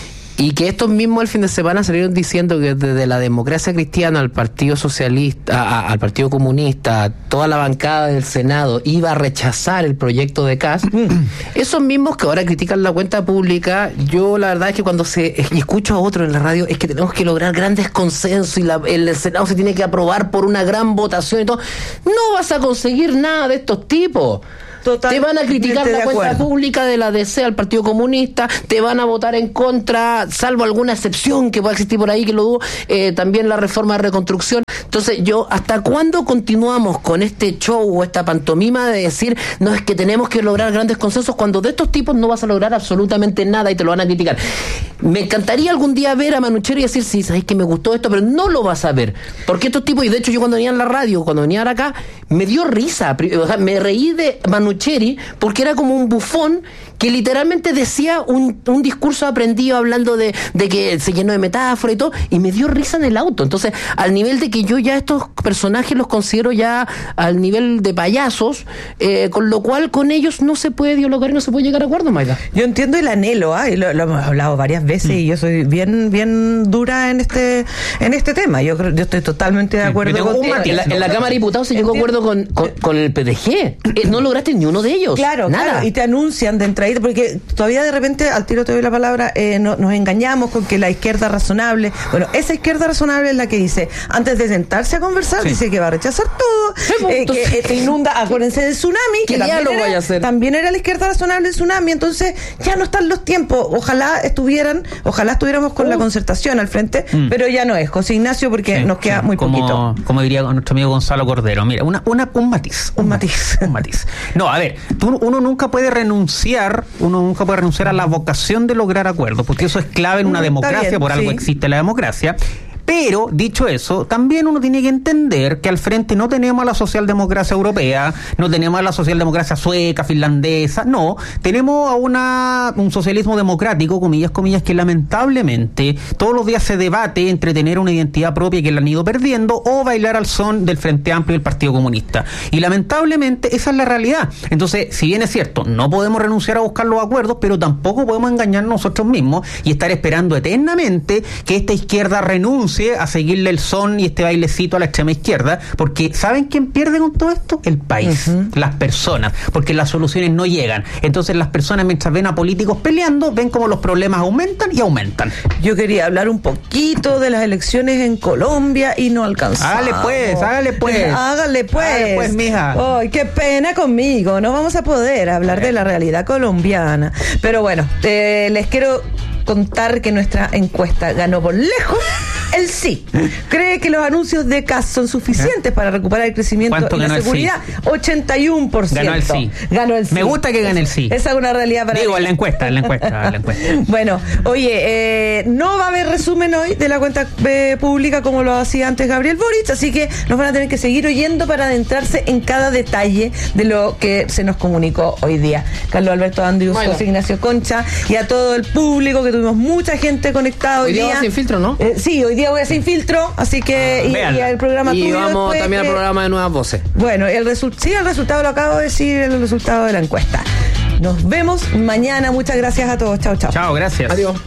Y que estos mismos el fin de semana salieron diciendo que desde la democracia cristiana al Partido Socialista, a- a- al Partido Comunista, toda la bancada del Senado iba a rechazar el proyecto de Kast. Esos mismos que ahora critican la cuenta pública, yo la verdad es que cuando se y escucho a otros en la radio es que tenemos que lograr grandes consensos y la- el Senado se tiene que aprobar por una gran votación y todo. No vas a conseguir nada de estos tipos. Te van a criticar de la cuenta acuerdo. pública de la D C al Partido Comunista, te van a votar en contra, salvo alguna excepción que pueda existir por ahí, que lo dudo, eh, también la reforma de reconstrucción. Entonces yo, ¿hasta cuándo continuamos con este show o esta pantomima de decir, no, es que tenemos que lograr grandes consensos cuando de estos tipos no vas a lograr absolutamente nada y te lo van a criticar? Me encantaría algún día ver a Manucheri y decir, sí, sabes que me gustó esto, pero no lo vas a ver. Porque estos tipos, y de hecho yo cuando venía en la radio, cuando venía acá, me dio risa, pri- o sea, me reí de Manucheri porque era como un bufón que literalmente decía un, un discurso aprendido hablando de, de que se llenó de metáfora y todo, y me dio risa en el auto. Entonces, al nivel de que yo ya estos personajes los considero ya al nivel de payasos, eh, con lo cual con ellos no se puede dialogar y no se puede llegar a acuerdo, Mayra. Yo entiendo el anhelo, ¿ah? Y lo, lo hemos hablado varias veces y yo soy bien bien dura en este en este tema. Yo creo, yo estoy totalmente de acuerdo con En la, en la Cámara de Diputados se llegó a acuerdo con, con, con el P D G. Eh, no lograste ni uno de ellos. Claro, nada. claro, y te anuncian de entrada, porque todavía de repente, al tiro te doy la palabra, eh, no, nos engañamos con que la izquierda razonable, bueno, esa izquierda razonable es la que dice, antes de sentarse a conversar, Sí. dice que va a rechazar todo, pues, eh, entonces- que eh, te inunda, acuérdense del tsunami, ¿Qué que también diálogo era, vaya a hacer? también era la izquierda razonable el tsunami, entonces ya no están los tiempos, ojalá estuvieran, ojalá estuviéramos con la concertación al frente, Mm. pero ya no es, José Ignacio, porque Sí, nos queda sí, muy como, poquito. Como diría nuestro amigo Gonzalo Cordero. Mira, una, una, un matiz. Un matiz. Un matiz. No, a ver, tú- uno nunca puede renunciar, uno nunca puede renunciar a la vocación de lograr acuerdos, porque eso es clave en una Mm, está democracia, bien, por algo sí. existe la democracia. Pero, dicho eso, también uno tiene que entender que al frente no tenemos a la socialdemocracia europea, no tenemos a la socialdemocracia sueca, finlandesa, no, tenemos a una un socialismo democrático, comillas, comillas, que lamentablemente todos los días se debate entre tener una identidad propia que la han ido perdiendo o bailar al son del Frente Amplio y del Partido Comunista. Y lamentablemente esa es la realidad. Entonces, si bien es cierto, no podemos renunciar a buscar los acuerdos, pero tampoco podemos engañarnos nosotros mismos y estar esperando eternamente que esta izquierda renuncie a seguirle el son y este bailecito a la extrema izquierda, porque ¿saben quién pierde con todo esto? El país, uh-huh. las personas, porque las soluciones no llegan. Entonces las personas, mientras ven a políticos peleando, ven como los problemas aumentan y aumentan. Yo quería hablar un poquito de las elecciones en Colombia y no alcanzamos. Hágale pues, hágale pues. Hágale pues. Hágale pues, mija. Ay, qué pena conmigo. No vamos a poder hablar de la realidad colombiana. Pero bueno, eh, les quiero contar que nuestra encuesta ganó por lejos el sí. Cree que los anuncios de Kast son suficientes para recuperar el crecimiento y la seguridad. Sí? ochenta y uno por ciento. Ganó el sí. Ganó el sí. Me gusta que gane el sí. Esa es una realidad para Digo, mí. en la encuesta, en la encuesta, en la encuesta. Bueno, oye, eh, no va a haber resumen hoy de la cuenta eh, pública como lo hacía antes Gabriel Boric, así que nos van a tener que seguir oyendo para adentrarse en cada detalle de lo que se nos comunicó hoy día. Carlos Alberto Andrius, bueno. José Ignacio Concha y a todo el público, que tuvimos mucha gente conectada hoy, hoy día. Hoy día sin filtro, ¿no? Eh, sí, hoy día voy a sin filtro, así que ah, y, y el programa y tuyo vamos después, también eh, al programa de Nuevas Voces. Bueno, el resu- sí, el resultado lo acabo de decir, el resultado de la encuesta. Nos vemos mañana. Muchas gracias a todos. Chao, chao. Chao, gracias. Adiós.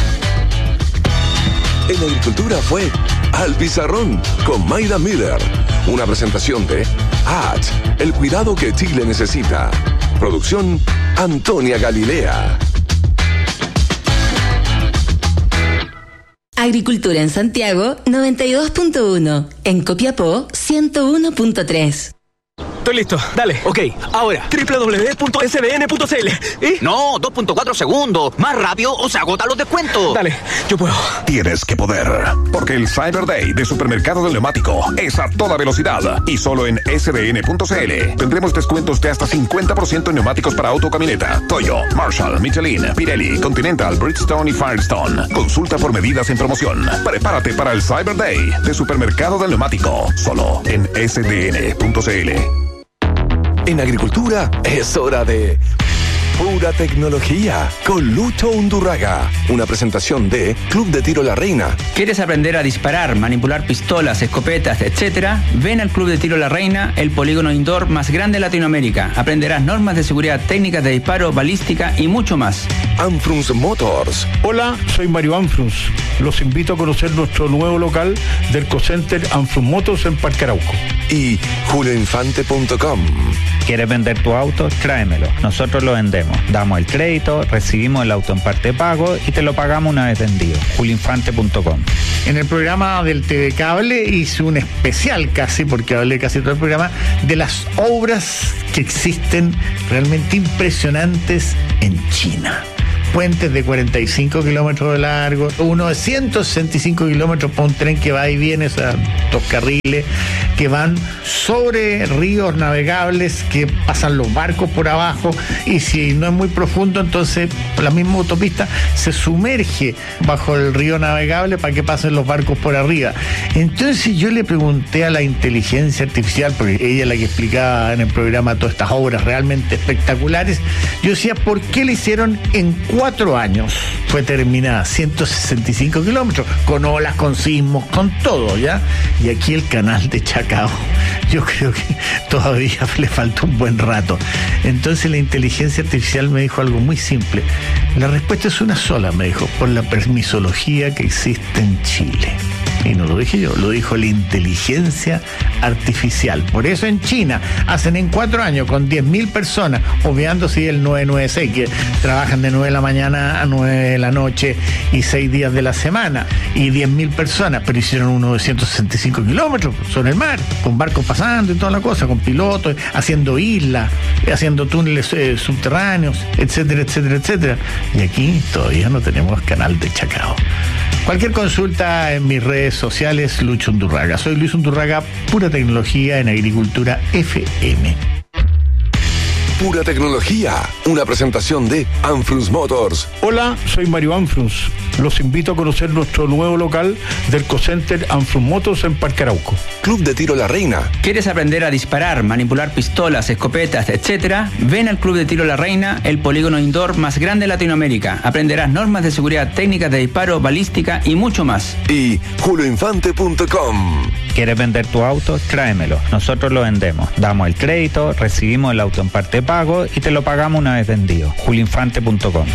En Agricultura fue Al Pizarrón con Mayra Miller. Una presentación de A T, el cuidado que Chile necesita. Producción Antonia Galilea. Agricultura en Santiago noventa y dos punto uno, en Copiapó ciento uno punto tres. Estoy listo, dale. Ok, ahora, doble u doble u doble u punto ese de ene punto ce ele. ¿Y? No, dos punto cuatro segundos. Más rápido o se agotan los descuentos. Dale, yo puedo. Tienes que poder, porque el Cyber Day de Supermercado del Neumático es a toda velocidad y solo en ese de ene punto ce ele. Tendremos descuentos de hasta cincuenta por ciento en neumáticos para auto o camioneta, Toyo, Marshall, Michelin, Pirelli, Continental, Bridgestone y Firestone. Consulta por medidas en promoción. Prepárate para el Cyber Day de Supermercado del Neumático, solo en ese de ene punto ce ele. En agricultura es hora de pura tecnología con Lucho Undurraga. Una presentación de Club de Tiro La Reina. ¿Quieres aprender a disparar, manipular pistolas, escopetas, etcétera? Ven al Club de Tiro La Reina, el polígono indoor más grande de Latinoamérica. Aprenderás normas de seguridad, técnicas de disparo, balística y mucho más. Anfrunz Motors. Hola, soy Mario Anfrunz. Los invito a conocer nuestro nuevo local del Ecocenter Anfrunz Motors en Parque Arauco. Y julio infante punto com. ¿Quieres vender tu auto? Tráemelo. Nosotros lo vendemos. Damos el crédito, recibimos el auto en parte de pago y te lo pagamos una vez vendido. julio infante punto com. En el programa del T V Cable hice un especial casi, porque hablé casi todo el programa, de las obras que existen realmente impresionantes en China. Puentes de cuarenta y cinco kilómetros de largo, uno de ciento sesenta y cinco kilómetros para un tren que va y viene, o sea, dos carriles, que van sobre ríos navegables, que pasan los barcos por abajo, y si no es muy profundo, entonces la misma autopista se sumerge bajo el río navegable para que pasen los barcos por arriba. Entonces yo le pregunté a la inteligencia artificial, porque ella es la que explicaba en el programa todas estas obras realmente espectaculares, yo decía, ¿por qué le hicieron en cuatro años? Fue terminada, ciento sesenta y cinco kilómetros, con olas, con sismos, con todo, ¿ya? Y aquí el canal de Chacao, yo creo que todavía le falta un buen rato. Entonces la inteligencia artificial me dijo algo muy simple. La respuesta es una sola, me dijo, por la permisología que existe en Chile. Y no lo dije yo, lo dijo la inteligencia artificial. Por eso en China hacen en cuatro años con diez mil personas, obviando sí el nueve nueve seis, que trabajan de nueve de la mañana a nueve de la noche y seis días de la semana, y diez mil personas, pero hicieron uno de ciento sesenta y cinco kilómetros sobre el mar, con barcos pasando y toda la cosa, con pilotos, haciendo islas, haciendo túneles eh, subterráneos, etcétera, etcétera, etcétera. Y aquí todavía no tenemos canal de Chacao. Cualquier consulta en mis redes sociales, Lucho Undurraga. Soy Luis Undurraga, pura tecnología en agricultura F M. Pura tecnología, una presentación de Anfrunz Motors. Hola, soy Mario Anfrunz. Los invito a conocer nuestro nuevo local del Ecocenter Anfrunz Motors en Parque Arauco. Club de Tiro La Reina. ¿Quieres aprender a disparar, manipular pistolas, escopetas, etcétera? Ven al Club de Tiro La Reina, el polígono indoor más grande de Latinoamérica. Aprenderás normas de seguridad, técnicas de disparo, balística y mucho más. Y julio infante punto com. ¿Quieres vender tu auto? Tráemelo. Nosotros lo vendemos. Damos el crédito, recibimos el auto en parte de pago y te lo pagamos una vez vendido. julio infante punto com.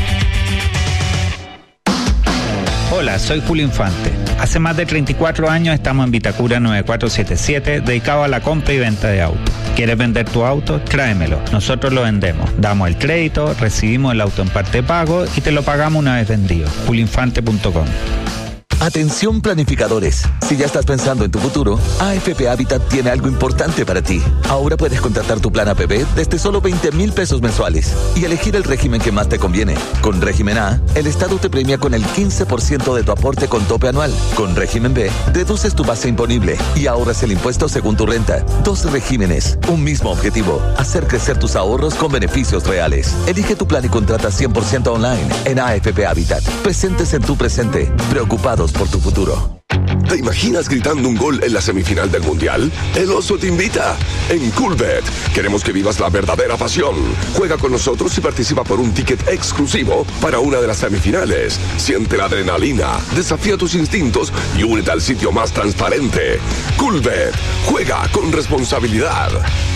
Hola, soy Julio Infante. Hace más de treinta y cuatro años estamos en Vitacura nueve cuatro siete siete, dedicado a la compra y venta de autos. ¿Quieres vender tu auto? Tráemelo. Nosotros lo vendemos. Damos el crédito, recibimos el auto en parte de pago y te lo pagamos una vez vendido. julio infante punto com. Atención planificadores, si ya estás pensando en tu futuro, A F P Habitat tiene algo importante para ti. Ahora puedes contratar tu plan A P P desde solo veinte mil pesos mensuales y elegir el régimen que más te conviene. Con régimen A, el Estado te premia con el quince por ciento de tu aporte con tope anual. Con régimen B, deduces tu base imponible y ahorras el impuesto según tu renta. Dos regímenes, un mismo objetivo, hacer crecer tus ahorros con beneficios reales. Elige tu plan y contrata cien por ciento online en A F P Habitat. Presentes en tu presente, preocupados por tu futuro. ¿Te imaginas gritando un gol en la semifinal del Mundial? El Oso te invita. En Coolbet queremos que vivas la verdadera pasión. Juega con nosotros y participa por un ticket exclusivo para una de las semifinales. Siente la adrenalina, desafía tus instintos y únete al sitio más transparente. Coolbet, juega con responsabilidad.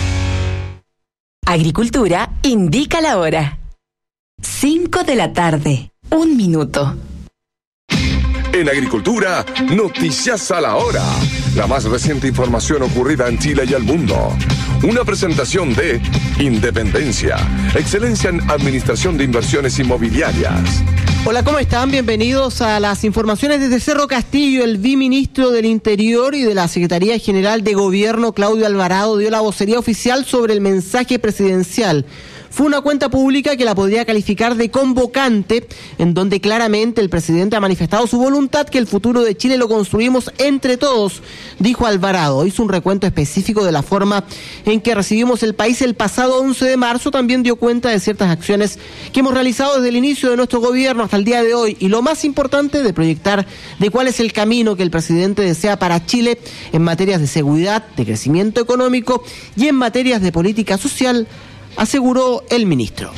Agricultura indica la hora. cinco de la tarde, un minuto. En Agricultura, noticias a la hora. La más reciente información ocurrida en Chile y el mundo. Una presentación de Independencia, excelencia en administración de inversiones inmobiliarias. Hola, ¿cómo están? Bienvenidos a las informaciones desde Cerro Castillo. El viceministro del Interior y de la Secretaría General de Gobierno, Claudio Alvarado, dio la vocería oficial sobre el mensaje presidencial. Fue una cuenta pública que la podría calificar de convocante, en donde claramente el presidente ha manifestado su voluntad que el futuro de Chile lo construimos entre todos, dijo Alvarado. Hizo un recuento específico de la forma en que recibimos el país el pasado once de marzo. También dio cuenta de ciertas acciones que hemos realizado desde el inicio de nuestro gobierno hasta el día de hoy. Y lo más importante, de proyectar de cuál es el camino que el presidente desea para Chile en materias de seguridad, de crecimiento económico y en materias de política social, aseguró el ministro.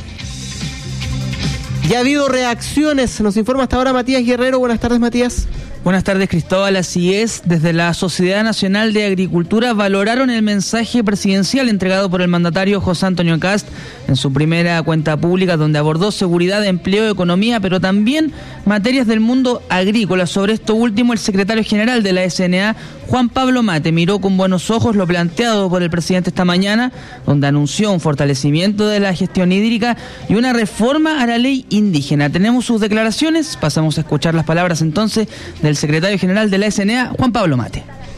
Ya ha habido reacciones, nos informa hasta ahora Matías Guerrero. Buenas tardes, Matías. Buenas tardes, Cristóbal. Así es, desde la Sociedad Nacional de Agricultura valoraron el mensaje presidencial entregado por el mandatario José Antonio Kast en su primera cuenta pública, donde abordó seguridad, empleo, economía, pero también materias del mundo agrícola. Sobre esto último, el secretario general de la S N A, Juan Pablo Mate, miró con buenos ojos lo planteado por el presidente esta mañana, donde anunció un fortalecimiento de la gestión hídrica y una reforma a la ley indígena. Tenemos sus declaraciones, pasamos a escuchar las palabras entonces del secretario general de la S N A, Juan Pablo Mate.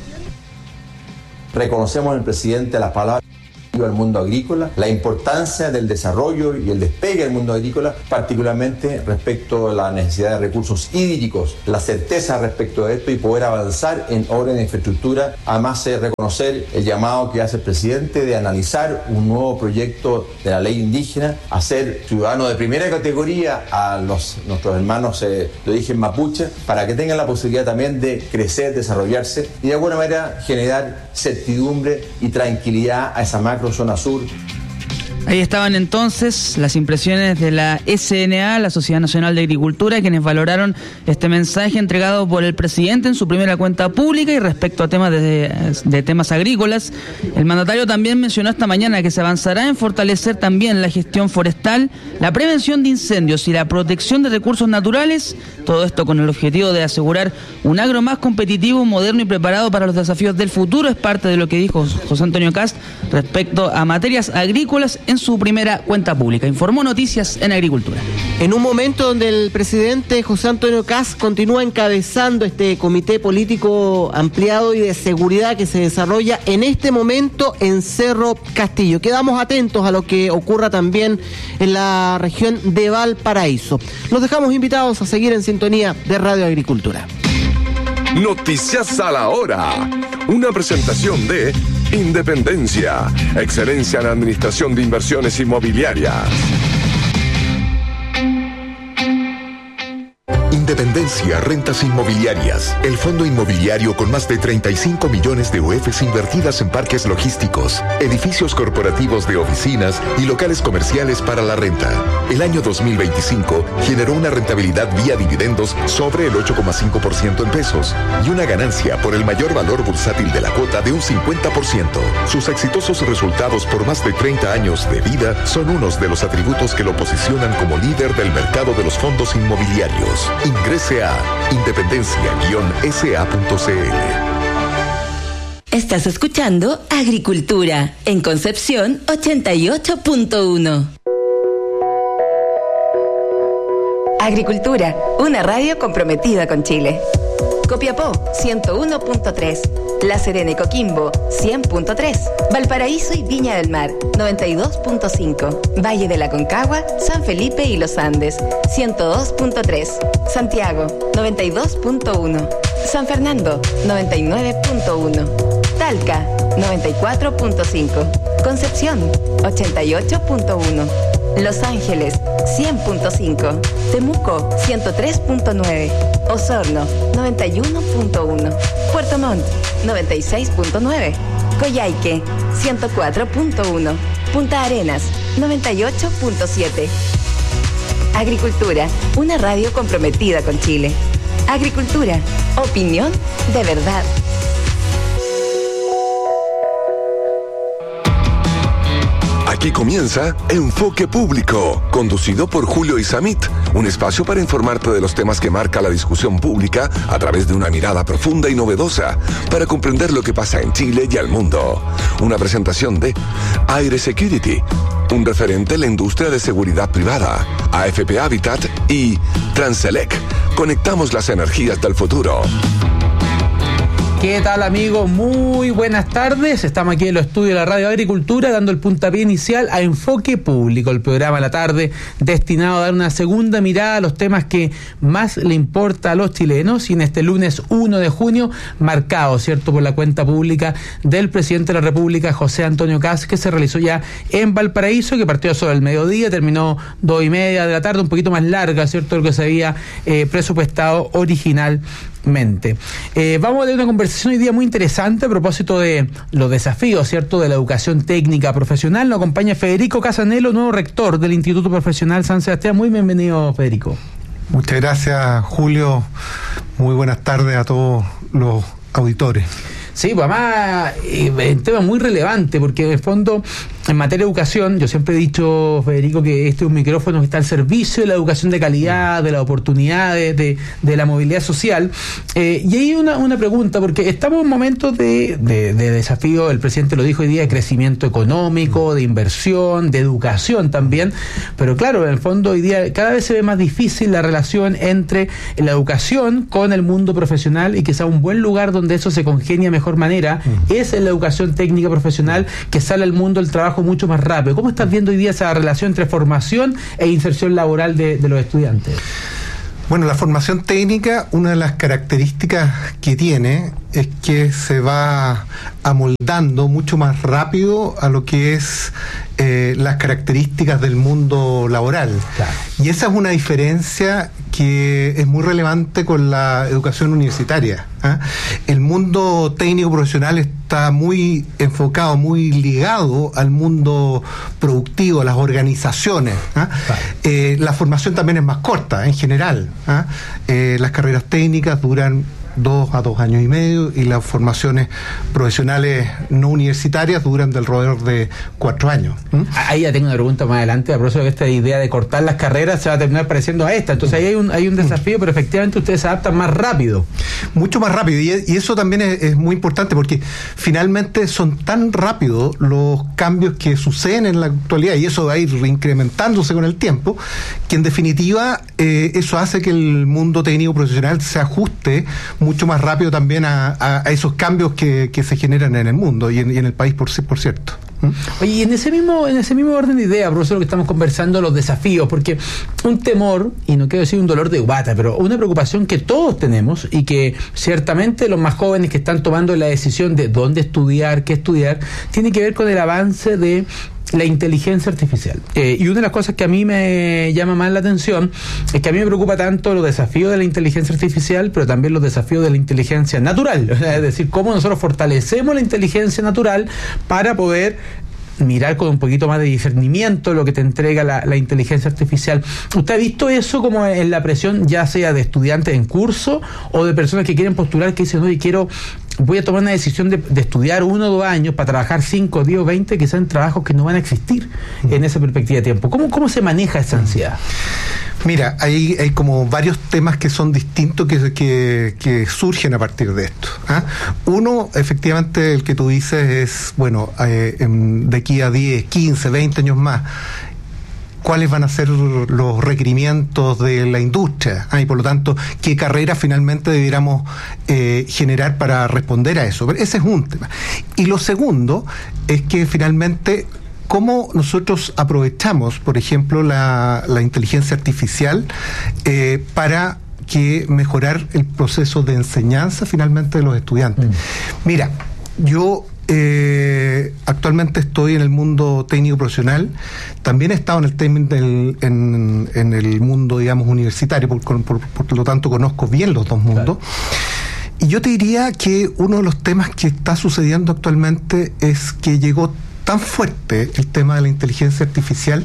Reconocemos en el presidente las palabras al mundo agrícola, la importancia del desarrollo y el despegue del mundo agrícola, particularmente respecto a la necesidad de recursos hídricos, la certeza respecto de esto y poder avanzar en obras de infraestructura. Además, de reconocer el llamado que hace el presidente de analizar un nuevo proyecto de la ley indígena, hacer ciudadanos de primera categoría a los, nuestros hermanos eh, de origen mapuche, para que tengan la posibilidad también de crecer, desarrollarse y de alguna manera generar certidumbre y tranquilidad a esa macro zona sur. Ahí estaban entonces las impresiones de la S N A, la Sociedad Nacional de Agricultura, quienes valoraron este mensaje entregado por el presidente en su primera cuenta pública. Y respecto a temas de, de temas agrícolas, el mandatario también mencionó esta mañana que se avanzará en fortalecer también la gestión forestal, la prevención de incendios y la protección de recursos naturales, todo esto con el objetivo de asegurar un agro más competitivo, moderno y preparado para los desafíos del futuro. Es parte de lo que dijo José Antonio Kast respecto a materias agrícolas en su primera cuenta pública. Informó Noticias en Agricultura. En un momento donde el presidente José Antonio Kast continúa encabezando este comité político ampliado y de seguridad que se desarrolla en este momento en Cerro Castillo. Quedamos atentos a lo que ocurra también en la región de Valparaíso. Los dejamos invitados a seguir en sintonía de Radio Agricultura. Noticias a la hora. Una presentación de Independencia, excelencia en administración de inversiones inmobiliarias. Independencia Rentas Inmobiliarias, el fondo inmobiliario con más de treinta y cinco millones de U Fs invertidas en parques logísticos, edificios corporativos de oficinas y locales comerciales para la renta. El año dos mil veinticinco generó una rentabilidad vía dividendos sobre el ocho coma cinco por ciento en pesos y una ganancia por el mayor valor bursátil de la cuota de un cincuenta por ciento. Sus exitosos resultados por más de treinta años de vida son unos de los atributos que lo posicionan como líder del mercado de los fondos inmobiliarios. Ingrese a independencia guion s a punto c l. Estás escuchando Agricultura en Concepción ochenta y ocho punto uno. Agricultura, una radio comprometida con Chile. Copiapó, ciento uno punto tres. La Serena y Coquimbo, cien punto tres. Valparaíso y Viña del Mar, noventa y dos punto cinco. Valle de la Concagua, San Felipe y Los Andes, ciento dos punto tres. Santiago, noventa y dos punto uno. San Fernando, noventa y nueve punto uno. Talca, noventa y cuatro punto cinco. Concepción, ochenta y ocho punto uno. Los Ángeles, cien punto cinco. Temuco, ciento tres punto nueve. Osorno, noventa y uno punto uno. Puerto Montt, noventa y seis punto nueve. Coyhaique, ciento cuatro punto uno. Punta Arenas, noventa y ocho punto siete. Agricultura, una radio comprometida con Chile. Agricultura, opinión de verdad. Aquí comienza Enfoque Público, conducido por Julio Isamit, un espacio para informarte de los temas que marca la discusión pública a través de una mirada profunda y novedosa para comprender lo que pasa en Chile y al mundo. Una presentación de Aire Security, un referente en la industria de seguridad privada, A F P Habitat y Transelec. Conectamos las energías del futuro. ¿Qué tal, amigos? Muy buenas tardes. Estamos aquí en los estudios de la Radio Agricultura dando el puntapié inicial a Enfoque Público, el programa de la tarde destinado a dar una segunda mirada a los temas que más le importa a los chilenos, y en este lunes uno de junio, marcado, ¿cierto?, por la cuenta pública del presidente de la República, José Antonio Kast, que se realizó ya en Valparaíso, que partió sobre el mediodía, terminó dos y media de la tarde, un poquito más larga, ¿cierto?, de lo que se había eh, presupuestado original. Eh, vamos a tener una conversación hoy día muy interesante a propósito de los desafíos, ¿cierto?, de la educación técnica profesional. Nos acompaña Federico Casanelo, nuevo rector del Instituto Profesional San Sebastián. Muy bienvenido, Federico. Muchas gracias, Julio. Muy buenas tardes a todos los auditores. Sí, pues además es un tema muy relevante, porque en el fondo, en materia de educación, yo siempre he dicho, Federico, que este es un micrófono que está al servicio de la educación de calidad, de las oportunidades, de, de la movilidad social. Eh, y hay una, una pregunta, porque estamos en momentos de, de, de desafío, el presidente lo dijo hoy día, de crecimiento económico, de inversión, de educación también, pero claro, en el fondo hoy día cada vez se ve más difícil la relación entre la educación con el mundo profesional, y quizá un buen lugar donde eso se congenia mejor manera mm. es en la educación técnica profesional, que sale al mundo del trabajo mucho más rápido. ¿Cómo estás viendo hoy día esa relación entre formación e inserción laboral de, de los estudiantes? Bueno, la formación técnica, una de las características que tiene es que se va amoldando mucho más rápido a lo que es eh, las características del mundo laboral. Claro. Y esa es una diferencia que es muy relevante con la educación universitaria. ¿eh? El mundo técnico profesional está muy enfocado, muy ligado al mundo productivo, a las organizaciones. ¿eh? Claro. Eh, la formación también es más corta en general. ¿eh? Eh, las carreras técnicas duran dos a dos años y medio, y las formaciones profesionales no universitarias duran del alrededor de cuatro años. ¿Mm? Ahí ya tengo una pregunta más adelante, a propósito de esta idea de cortar las carreras, se va a terminar pareciendo a esta. Entonces ahí hay un, hay un desafío, pero efectivamente ustedes se adaptan más rápido. Mucho más rápido, y, y eso también es, es muy importante, porque finalmente son tan rápidos los cambios que suceden en la actualidad, y eso va a ir incrementándose con el tiempo, que en definitiva eh, eso hace que el mundo técnico profesional se ajuste mucho más rápido también a, a, a esos cambios que, que se generan en el mundo y en, y en el país, por, por cierto. ¿Mm? Oye, y en ese mismo en ese mismo orden de idea, profesor, lo que estamos conversando, los desafíos, porque un temor, y no quiero decir un dolor de guata, pero una preocupación que todos tenemos, y que ciertamente los más jóvenes que están tomando la decisión de dónde estudiar, qué estudiar, tiene que ver con el avance de la inteligencia artificial. Eh, y una de las cosas que a mí me llama más la atención es que a mí me preocupa tanto los desafíos de la inteligencia artificial, pero también los desafíos de la inteligencia natural. O sea, es decir, cómo nosotros fortalecemos la inteligencia natural para poder mirar con un poquito más de discernimiento lo que te entrega la, la inteligencia artificial. ¿Usted ha visto eso como en la presión, ya sea de estudiantes en curso o de personas que quieren postular, que dicen, oye, quiero voy a tomar una decisión de, de estudiar uno o dos años para trabajar cinco, diez o veinte, quizás en trabajos que no van a existir mm. en esa perspectiva de tiempo? ¿Cómo, cómo se maneja esa ansiedad? Mira, hay, hay como varios temas que son distintos que, que, que surgen a partir de esto. ¿eh? Uno, efectivamente, el que tú dices es, bueno, eh, en, de aquí a diez, quince, veinte años más, cuáles van a ser los requerimientos de la industria, ¿eh? y por lo tanto, qué carreras finalmente debiéramos eh, generar para responder a eso. Pero ese es un tema. Y lo segundo es que finalmente, cómo nosotros aprovechamos, por ejemplo, la, la inteligencia artificial eh, para que mejorar el proceso de enseñanza finalmente de los estudiantes. Mm. Mira, yo eh, actualmente estoy en el mundo técnico profesional, también he estado en el, en, en, en el mundo, digamos, universitario, por, por, por lo tanto conozco bien los dos mundos. Claro. Y yo te diría que uno de los temas que está sucediendo actualmente es que llegó tan fuerte el tema de la inteligencia artificial,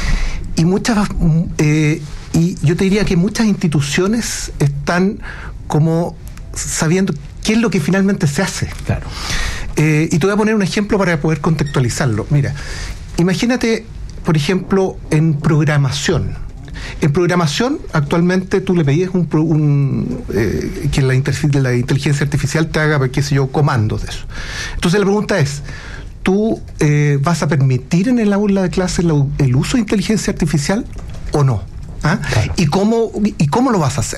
y muchas eh, y yo te diría que muchas instituciones están como sabiendo qué es lo que finalmente se hace. Claro. Eh, y te voy a poner un ejemplo para poder contextualizarlo. Mira, imagínate, por ejemplo, en programación. En programación, actualmente tú le pedías un, un, eh, que la, la inteligencia artificial te haga, qué sé yo, comandos de eso. Entonces la pregunta es, ¿tú eh, vas a permitir en el aula de clase la, el uso de inteligencia artificial o no? ¿Ah? Claro. ¿Y cómo, y cómo lo vas a hacer?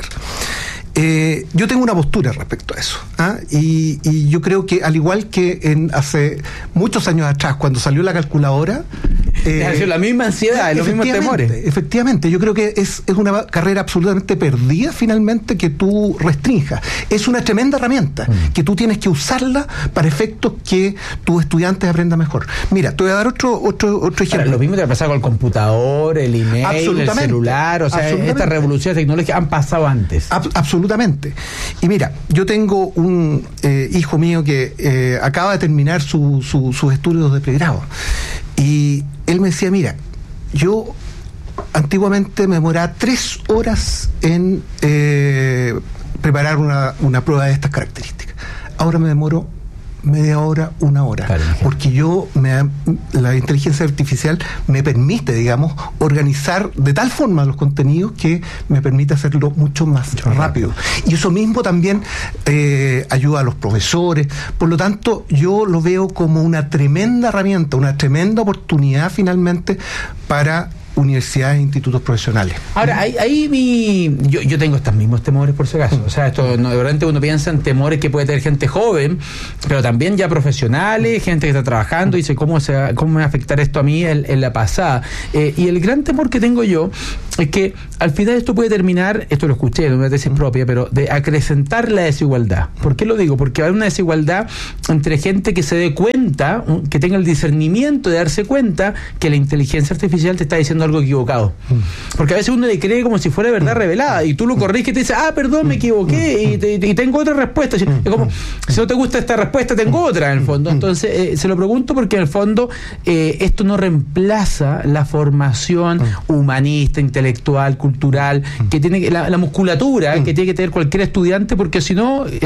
Eh, yo tengo una postura respecto a eso, ¿ah? y, y yo creo que al igual que en hace muchos años atrás, cuando salió la calculadora, eh, la misma ansiedad, los mismos temores. Efectivamente, yo creo que es, es una carrera absolutamente perdida finalmente que tú restrinjas. Es una tremenda herramienta mm. que tú tienes que usarla para efectos que tus estudiantes aprendan mejor. Mira, te voy a dar otro otro otro ejemplo. Ahora, lo mismo te ha pasado con el computador, el email, el celular, o sea, estas revoluciones tecnológicas han pasado antes. Ab- absolutamente. Absolutamente. Y mira, yo tengo un eh, hijo mío que eh, acaba de terminar su, su, sus estudios de pregrado. Y él me decía, mira, yo antiguamente me demoraba tres horas en eh, preparar una, una prueba de estas características. Ahora me demoro media hora, una hora, claro, porque yo me, la inteligencia artificial me permite, digamos, organizar de tal forma los contenidos que me permite hacerlo mucho más mucho rápido. rápido. Y eso mismo también eh, ayuda a los profesores. Por lo tanto, yo lo veo como una tremenda herramienta, una tremenda oportunidad finalmente para universidades e institutos profesionales. Ahora, ahí, ahí mi, yo, yo tengo estos mismos temores por si acaso. O sea, esto no, de repente uno piensa en temores que puede tener gente joven, pero también ya profesionales, gente que está trabajando y dice cómo se cómo me va a afectar esto a mí en, en la pasada. Eh, y el gran temor que tengo yo es que al final esto puede terminar, esto lo escuché en una tesis propia, pero de acrecentar la desigualdad. ¿Por qué lo digo? Porque hay una desigualdad entre gente que se dé cuenta, que tenga el discernimiento de darse cuenta que la inteligencia artificial te está diciendo algo equivocado. Porque a veces uno le cree como si fuera verdad revelada y tú lo corriges y te dice, ah, perdón, me equivoqué y, te, y tengo otra respuesta. Es como, si no te gusta esta respuesta, tengo otra en el fondo. Entonces, eh, se lo pregunto porque en el fondo eh, esto no reemplaza la formación humanista, intelectual, cultural, que tiene la, la musculatura que tiene que tener cualquier estudiante, porque si no